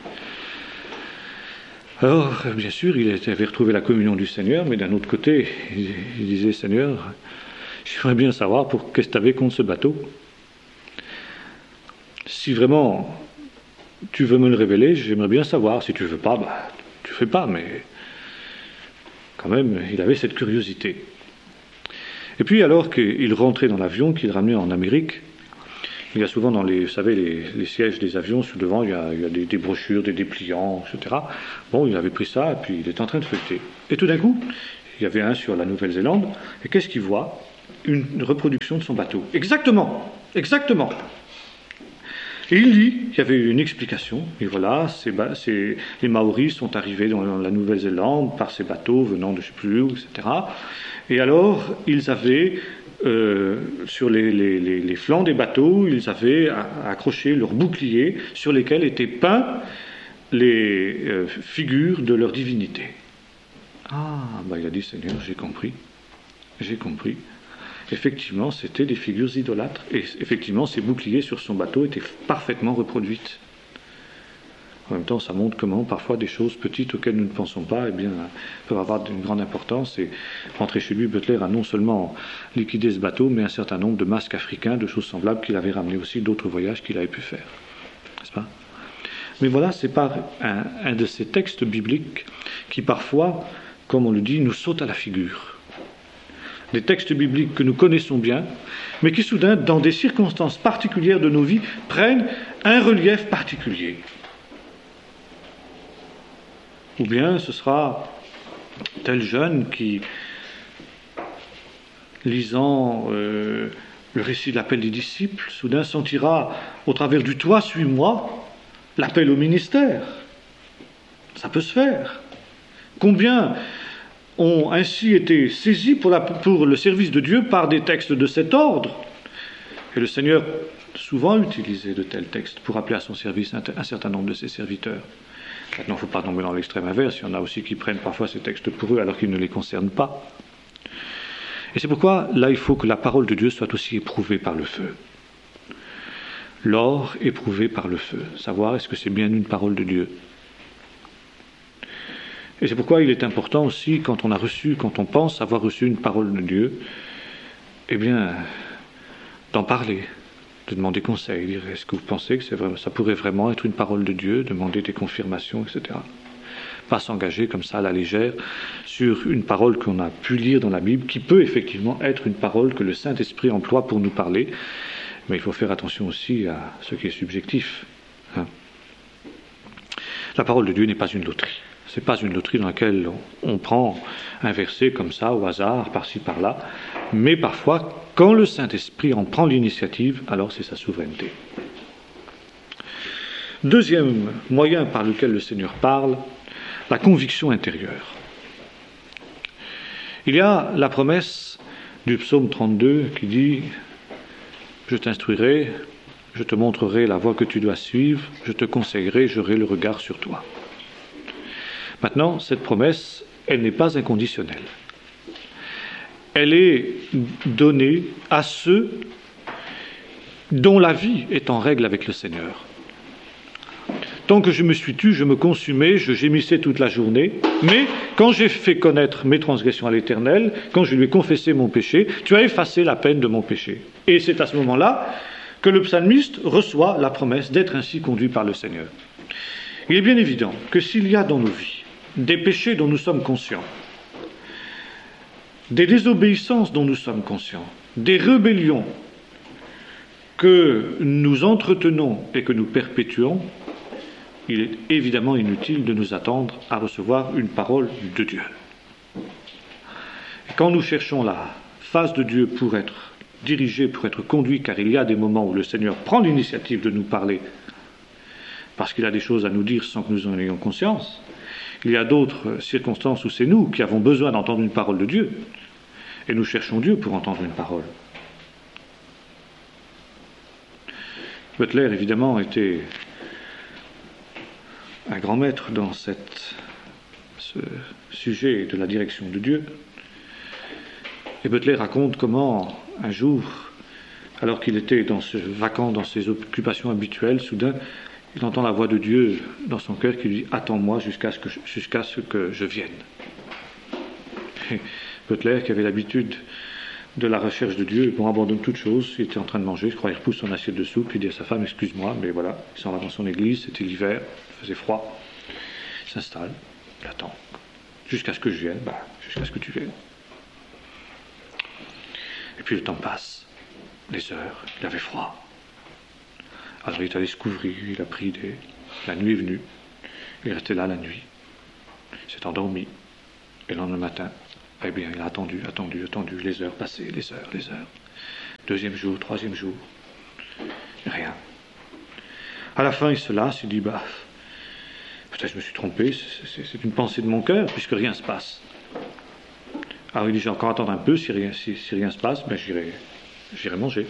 Alors, bien sûr, il avait retrouvé la communion du Seigneur, mais d'un autre côté, il, il disait, Seigneur, j'aimerais bien savoir pour qu'est-ce que tu avais contre ce bateau. Si vraiment tu veux me le révéler, j'aimerais bien savoir. Si tu ne veux pas, bah, tu ne fais pas, mais quand même, il avait cette curiosité. Et puis, alors qu'il rentrait dans l'avion, qu'il ramenait en Amérique, Il y a souvent dans les, vous savez, les, les sièges des avions, sur devant, il y a, il y a des, des brochures, des dépliants, et cetera. Bon, il avait pris ça, et puis il était en train de feuilleter. Et tout d'un coup, il y avait un sur la Nouvelle-Zélande, et qu'est-ce qu'il voit? Une reproduction de son bateau. Exactement, exactement. Et il lit, il y avait une explication, et voilà, c'est, c'est, les Maoris sont arrivés dans la Nouvelle-Zélande par ces bateaux venant de je ne sais plus où, et cetera. Et alors, ils avaient, euh, sur les, les, les, les flancs des bateaux, ils avaient accroché leurs boucliers sur lesquels étaient peints les euh, figures de leur divinité. Ah, bah il a dit, Seigneur, j'ai compris, j'ai compris. Effectivement, c'était des figures idolâtres, et effectivement, ces boucliers sur son bateau étaient parfaitement reproduites. En même temps, ça montre comment, parfois, des choses petites auxquelles nous ne pensons pas, eh bien, peuvent avoir une grande importance. Et rentré chez lui, Butler a non seulement liquidé ce bateau, mais un certain nombre de masques africains, de choses semblables qu'il avait ramené aussi d'autres voyages qu'il avait pu faire. N'est-ce pas? Mais voilà, c'est par un, un de ces textes bibliques qui, parfois, comme on le dit, nous sautent à la figure. Des textes bibliques que nous connaissons bien, mais qui soudain, dans des circonstances particulières de nos vies, prennent un relief particulier. Ou bien ce sera tel jeune qui, lisant euh, le récit de l'appel des disciples, soudain sentira au travers du toit, suis-moi, l'appel au ministère. Ça peut se faire. Combien ont ainsi été saisis pour, la, pour le service de Dieu par des textes de cet ordre. Et le Seigneur souvent utilisait de tels textes pour appeler à son service un, un certain nombre de ses serviteurs. Maintenant, il ne faut pas tomber dans l'extrême inverse, il y en a aussi qui prennent parfois ces textes pour eux alors qu'ils ne les concernent pas. Et c'est pourquoi, là, il faut que la parole de Dieu soit aussi éprouvée par le feu. L'or éprouvé par le feu. Savoir est-ce que c'est bien une parole de Dieu. Et c'est pourquoi il est important aussi, quand on a reçu, quand on pense avoir reçu une parole de Dieu, eh bien, d'en parler, de demander conseil, dire est-ce que vous pensez que c'est vrai, ça pourrait vraiment être une parole de Dieu, demander des confirmations, et cetera. Pas s'engager comme ça à la légère sur une parole qu'on a pu lire dans la Bible, qui peut effectivement être une parole que le Saint-Esprit emploie pour nous parler, mais il faut faire attention aussi à ce qui est subjectif. Hein. La parole de Dieu n'est pas une loterie. Ce n'est pas une loterie dans laquelle on prend un verset comme ça, au hasard, par-ci, par-là, mais parfois, quand le Saint-Esprit en prend l'initiative, alors c'est sa souveraineté. Deuxième moyen par lequel le Seigneur parle, la conviction intérieure. Il y a la promesse du psaume trente-deux qui dit « Je t'instruirai, je te montrerai la voie que tu dois suivre, je te conseillerai, j'aurai le regard sur toi. » Maintenant, cette promesse, elle n'est pas inconditionnelle. Elle est donnée à ceux dont la vie est en règle avec le Seigneur. Tant que je me suis tu, je me consumais, je gémissais toute la journée, mais quand j'ai fait connaître mes transgressions à l'Éternel, quand je lui ai confessé mon péché, tu as effacé la peine de mon péché. Et c'est à ce moment-là que le psalmiste reçoit la promesse d'être ainsi conduit par le Seigneur. Il est bien évident que s'il y a dans nos vies des péchés dont nous sommes conscients, des désobéissances dont nous sommes conscients, des rébellions que nous entretenons et que nous perpétuons, il est évidemment inutile de nous attendre à recevoir une parole de Dieu. Et quand nous cherchons la face de Dieu pour être dirigés, pour être conduits, car il y a des moments où le Seigneur prend l'initiative de nous parler, parce qu'il a des choses à nous dire sans que nous en ayons conscience. Il y a d'autres circonstances où c'est nous qui avons besoin d'entendre une parole de Dieu, et nous cherchons Dieu pour entendre une parole. Butler, évidemment, était un grand maître dans cette, ce sujet de la direction de Dieu. Et Butler raconte comment, un jour, alors qu'il était dans ce, vacant dans ses occupations habituelles, soudain, il entend la voix de Dieu dans son cœur qui lui dit « Attends-moi jusqu'à ce que je, jusqu'à ce que je vienne ». Et Butler, qui avait l'habitude de la recherche de Dieu, bon, abandonne toute chose, il était en train de manger, je crois, il repousse son assiette de soupe, il dit à sa femme « Excuse-moi, mais voilà », il s'en va dans son église, c'était l'hiver, il faisait froid, il s'installe, il attend, jusqu'à ce que je vienne, bah, jusqu'à ce que tu viennes. Et puis le temps passe, les heures, il avait froid. Alors il est allé se couvrir, il a pris des... La nuit est venue, il est resté là la nuit, il s'est endormi, et le lendemain matin, eh bien il a attendu, attendu, attendu, les heures passées, les heures, les heures. Deuxième jour, troisième jour, rien. À la fin il se lasse, il dit, bah, peut-être je me suis trompé, c'est, c'est une pensée de mon cœur, puisque rien ne se passe. Alors il dit, j'ai encore attendre un peu, si rien, si, si rien ne se passe, ben j'irai, j'irai manger.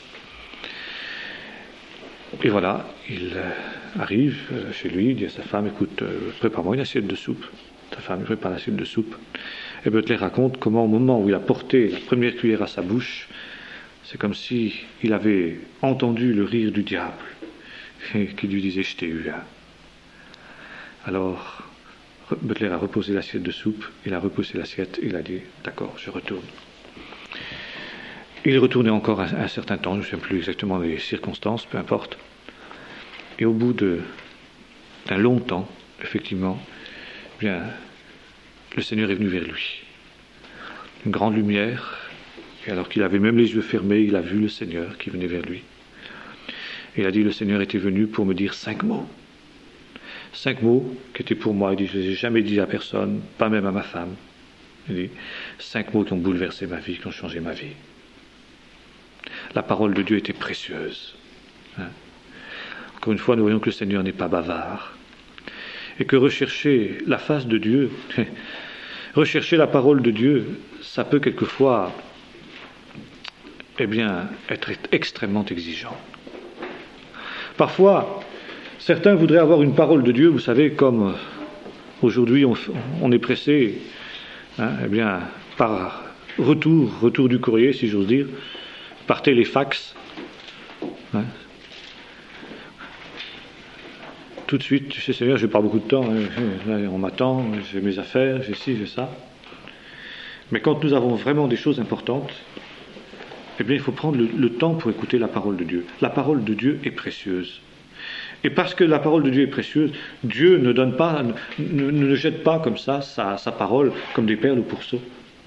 Et voilà, il euh, arrive euh, chez lui, il dit à sa femme, écoute, euh, prépare-moi une assiette de soupe. Sa femme prépare l'assiette de soupe. Et Butler raconte comment au moment où il a porté la première cuillère à sa bouche, c'est comme si il avait entendu le rire du diable, et qui lui disait, je t'ai eu. Hein. Alors, Butler a reposé l'assiette de soupe, il a repoussé l'assiette, il a dit, d'accord, je retourne. Il est retourné encore un, un certain temps, je ne sais plus exactement les circonstances, peu importe. Et au bout de, d'un long temps, effectivement, bien, le Seigneur est venu vers lui. Une grande lumière, et alors qu'il avait même les yeux fermés, il a vu le Seigneur qui venait vers lui. Et il a dit, le Seigneur était venu pour me dire cinq mots. Cinq mots qui étaient pour moi. Il dit, je ne les ai jamais dit à personne, pas même à ma femme. Il dit, cinq mots qui ont bouleversé ma vie, qui ont changé ma vie. La parole de Dieu était précieuse. Hein. Encore une fois, nous voyons que le Seigneur n'est pas bavard. Et que rechercher la face de Dieu, rechercher la parole de Dieu, ça peut quelquefois, eh bien, être extrêmement exigeant. Parfois, certains voudraient avoir une parole de Dieu, vous savez, comme aujourd'hui on, on est pressé, hein, eh bien, par retour, retour du courrier, si j'ose dire, par téléfax. Hein. Tout de suite, je sais, Seigneur, je n'ai pas beaucoup de temps, hein, on m'attend, j'ai mes affaires, j'ai ci, j'ai ça. Mais quand nous avons vraiment des choses importantes, eh bien, il faut prendre le, le temps pour écouter la parole de Dieu. La parole de Dieu est précieuse. Et parce que la parole de Dieu est précieuse, Dieu ne donne pas, ne, ne jette pas comme ça sa, sa parole comme des perles au pourceau.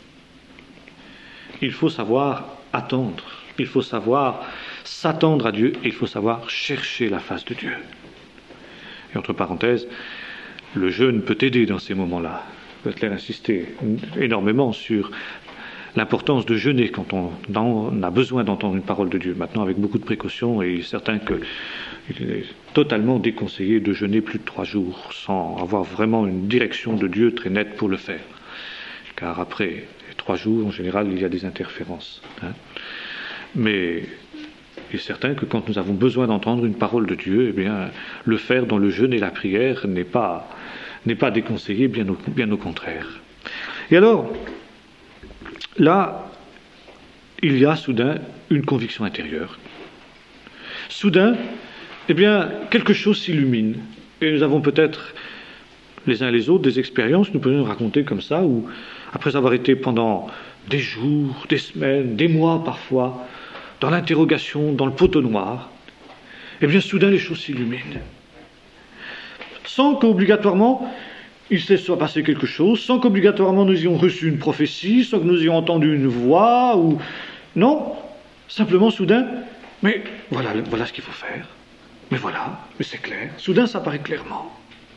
Il faut savoir attendre. Il faut savoir s'attendre à Dieu et il faut savoir chercher la face de Dieu. Et entre parenthèses, le jeûne peut aider dans ces moments-là. Butler insistait énormément sur l'importance de jeûner quand on, on a besoin d'entendre une parole de Dieu. Maintenant, avec beaucoup de précautions, et il est certain qu'il est totalement déconseillé de jeûner plus de trois jours sans avoir vraiment une direction de Dieu très nette pour le faire. Car après trois jours, en général, il y a des interférences. Hein. Mais il est certain que quand nous avons besoin d'entendre une parole de Dieu, eh bien, le faire dans le jeûne et la prière n'est pas, n'est pas déconseillé, bien au, bien au contraire. Et alors, là, il y a soudain une conviction intérieure. Soudain, eh bien, quelque chose s'illumine. Et nous avons peut-être, les uns et les autres, des expériences, nous pouvons nous raconter comme ça, où, après avoir été pendant des jours, des semaines, des mois parfois, dans l'interrogation, dans le poteau noir, eh bien, soudain, les choses s'illuminent. Sans qu'obligatoirement, il se soit passé quelque chose, sans qu'obligatoirement nous ayons reçu une prophétie, sans que nous ayons entendu une voix, ou... Non, simplement, soudain, mais voilà, voilà ce qu'il faut faire. Mais voilà, mais c'est clair. Soudain, ça paraît clairement.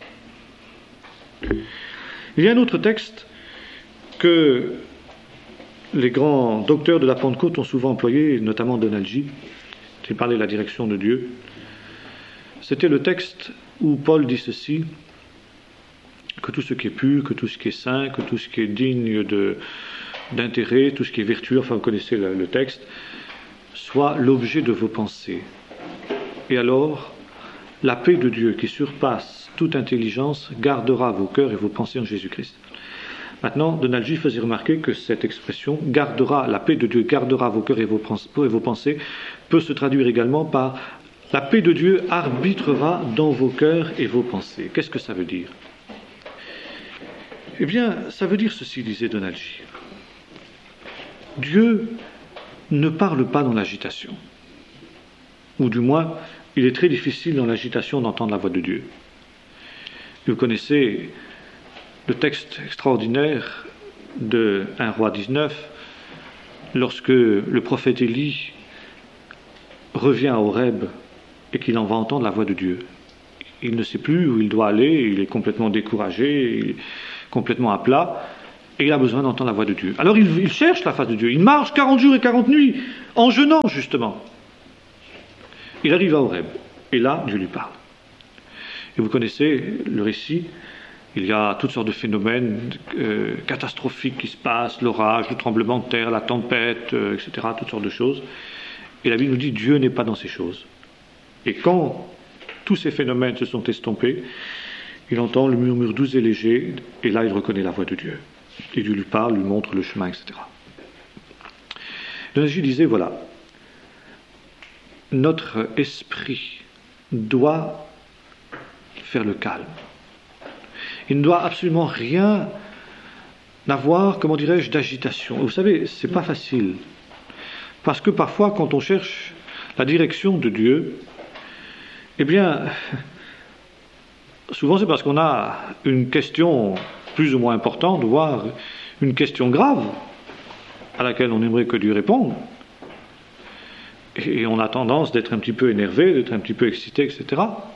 Il y a un autre texte que les grands docteurs de la Pentecôte ont souvent employé, notamment Donald G, qui parlait de la direction de Dieu. C'était le texte où Paul dit ceci, que tout ce qui est pur, que tout ce qui est saint, que tout ce qui est digne de, d'intérêt, tout ce qui est vertueux, enfin vous connaissez le, le texte, soit l'objet de vos pensées. Et alors, la paix de Dieu qui surpasse toute intelligence gardera vos cœurs et vos pensées en Jésus-Christ. Maintenant, Donald G faisait remarquer que cette expression, gardera, la paix de Dieu gardera vos cœurs et vos, et vos pensées, peut se traduire également par la paix de Dieu arbitrera dans vos cœurs et vos pensées. Qu'est-ce que ça veut dire? Eh bien, ça veut dire ceci, disait Donald G. Dieu ne parle pas dans l'agitation. Ou du moins, il est très difficile dans l'agitation d'entendre la voix de Dieu. Vous connaissez le texte extraordinaire de un roi dix-neuf, lorsque le prophète Élie revient à Horeb et qu'il en va entendre la voix de Dieu. Il ne sait plus où il doit aller, il est complètement découragé, il est complètement à plat, et il a besoin d'entendre la voix de Dieu. Alors il, il cherche la face de Dieu, il marche quarante jours et quarante nuits, en jeûnant justement. Il arrive à Horeb, et là Dieu lui parle. Et vous connaissez le récit, il y a toutes sortes de phénomènes euh, catastrophiques qui se passent, l'orage, le tremblement de terre, la tempête, euh, et cetera, toutes sortes de choses. Et la Bible nous dit Dieu n'est pas dans ces choses. Et quand tous ces phénomènes se sont estompés, il entend le murmure doux et léger, et là il reconnaît la voix de Dieu. Et Dieu lui parle, lui montre le chemin, et cetera. Jésus disait, voilà, notre esprit doit faire le calme. Il ne doit absolument rien avoir, comment dirais-je, d'agitation. Vous savez, c'est pas facile. Parce que parfois, quand on cherche la direction de Dieu, eh bien, souvent c'est parce qu'on a une question plus ou moins importante, voire une question grave, à laquelle on aimerait que Dieu réponde. Et on a tendance d'être un petit peu énervé, d'être un petit peu excité, et cetera.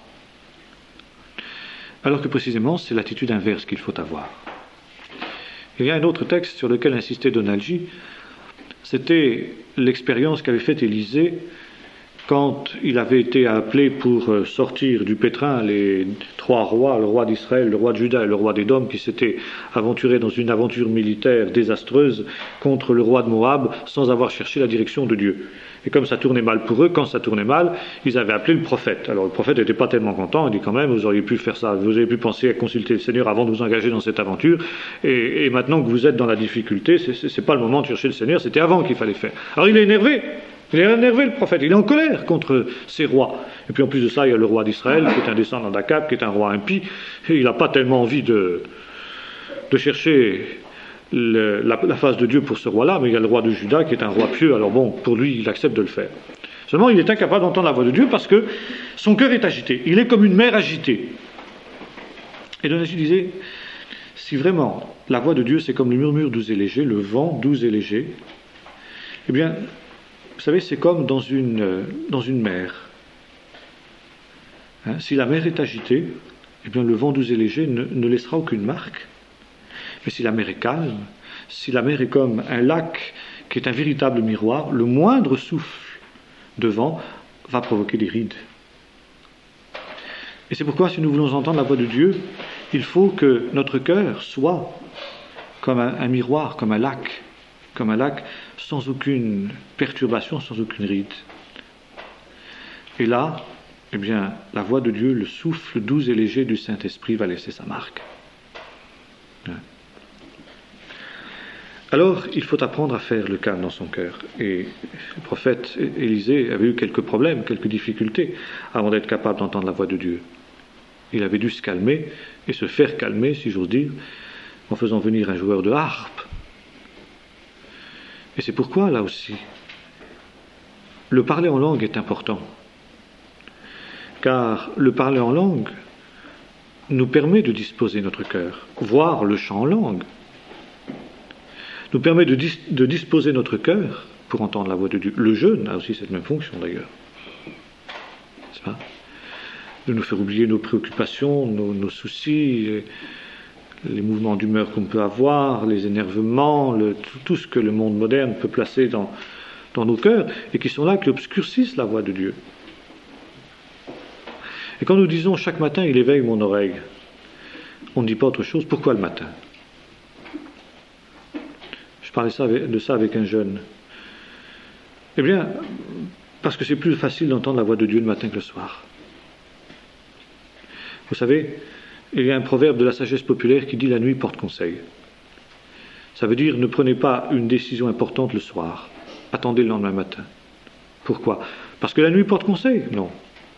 Alors que précisément, c'est l'attitude inverse qu'il faut avoir. Il y a un autre texte sur lequel insistait Donald G. C'était l'expérience qu'avait faite Élisée quand il avait été appelé pour sortir du pétrin les trois rois, le roi d'Israël, le roi de Juda et le roi d'Édom, qui s'étaient aventurés dans une aventure militaire désastreuse contre le roi de Moab sans avoir cherché la direction de Dieu. Et comme ça tournait mal pour eux, quand ça tournait mal, ils avaient appelé le prophète. Alors le prophète n'était pas tellement content, il dit quand même, vous auriez pu faire ça, vous auriez pu penser à consulter le Seigneur avant de vous engager dans cette aventure, et, et maintenant que vous êtes dans la difficulté, c'est, c'est, c'est pas le moment de chercher le Seigneur, c'était avant qu'il fallait faire. Alors il est énervé, il est énervé le prophète, il est en colère contre ces rois. Et puis en plus de ça, il y a le roi d'Israël, qui est un descendant d'Akab, qui est un roi impie, et il n'a pas tellement envie de, de chercher Le, la, la face de Dieu pour ce roi-là, mais il y a le roi de Juda qui est un roi pieux, alors bon, pour lui, il accepte de le faire. Seulement, il est incapable d'entendre la voix de Dieu parce que son cœur est agité. Il est comme une mer agitée. Et Donald disait, si vraiment la voix de Dieu, c'est comme le murmure doux et léger, le vent doux et léger, eh bien, vous savez, c'est comme dans une, dans une mer. Hein, si la mer est agitée, eh bien, le vent doux et léger ne, ne laissera aucune marque. Mais si la mer est calme, si la mer est comme un lac qui est un véritable miroir, le moindre souffle de vent va provoquer des rides. Et c'est pourquoi, si nous voulons entendre la voix de Dieu, il faut que notre cœur soit comme un, un miroir, comme un lac, comme un lac sans aucune perturbation, sans aucune ride. Et là, eh bien, la voix de Dieu, le souffle doux et léger du Saint-Esprit va laisser sa marque. Alors, il faut apprendre à faire le calme dans son cœur. Et le prophète Élisée avait eu quelques problèmes, quelques difficultés, avant d'être capable d'entendre la voix de Dieu. Il avait dû se calmer, et se faire calmer, si j'ose dire, en faisant venir un joueur de harpe. Et c'est pourquoi, là aussi, le parler en langue est important. Car le parler en langue nous permet de disposer notre cœur, voire le chant en langue nous permet de, dis- de disposer notre cœur pour entendre la voix de Dieu. Le jeûne a aussi cette même fonction d'ailleurs. C'est pas de nous faire oublier nos préoccupations, nos, nos soucis, les, les mouvements d'humeur qu'on peut avoir, les énervements, le, tout, tout ce que le monde moderne peut placer dans, dans nos cœurs et qui sont là, qui obscurcissent la voix de Dieu. Et quand nous disons chaque matin, il éveille mon oreille, on ne dit pas autre chose. Pourquoi le matin ? Je parlais ça avec, de ça avec un jeune. Eh bien, parce que c'est plus facile d'entendre la voix de Dieu le matin que le soir. Vous savez, il y a un proverbe de la sagesse populaire qui dit « la nuit porte conseil ». Ça veut dire ne prenez pas une décision importante le soir. Attendez le lendemain matin. Pourquoi ? Parce que la nuit porte conseil ? Non.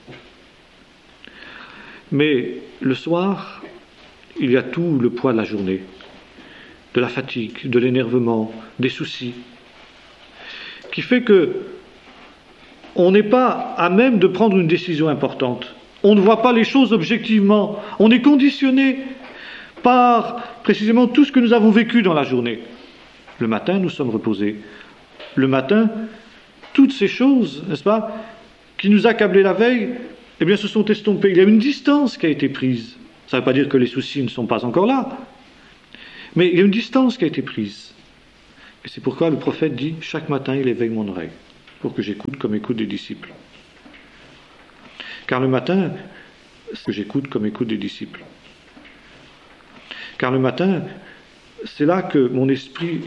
Mais le soir, il y a tout le poids de la journée. De la fatigue, de l'énervement, des soucis, qui fait que on n'est pas à même de prendre une décision importante. On ne voit pas les choses objectivement. On est conditionné par précisément tout ce que nous avons vécu dans la journée. Le matin, nous sommes reposés. Le matin, toutes ces choses, n'est-ce pas, qui nous accablaient la veille, eh bien, se sont estompés. Il y a une distance qui a été prise. Ça ne veut pas dire que les soucis ne sont pas encore là, mais il y a une distance qui a été prise. Et c'est pourquoi le prophète dit, chaque matin, il éveille mon oreille, pour que j'écoute comme écoute des disciples. Car le matin, c'est que j'écoute comme écoute des disciples. Car le matin, c'est là que mon esprit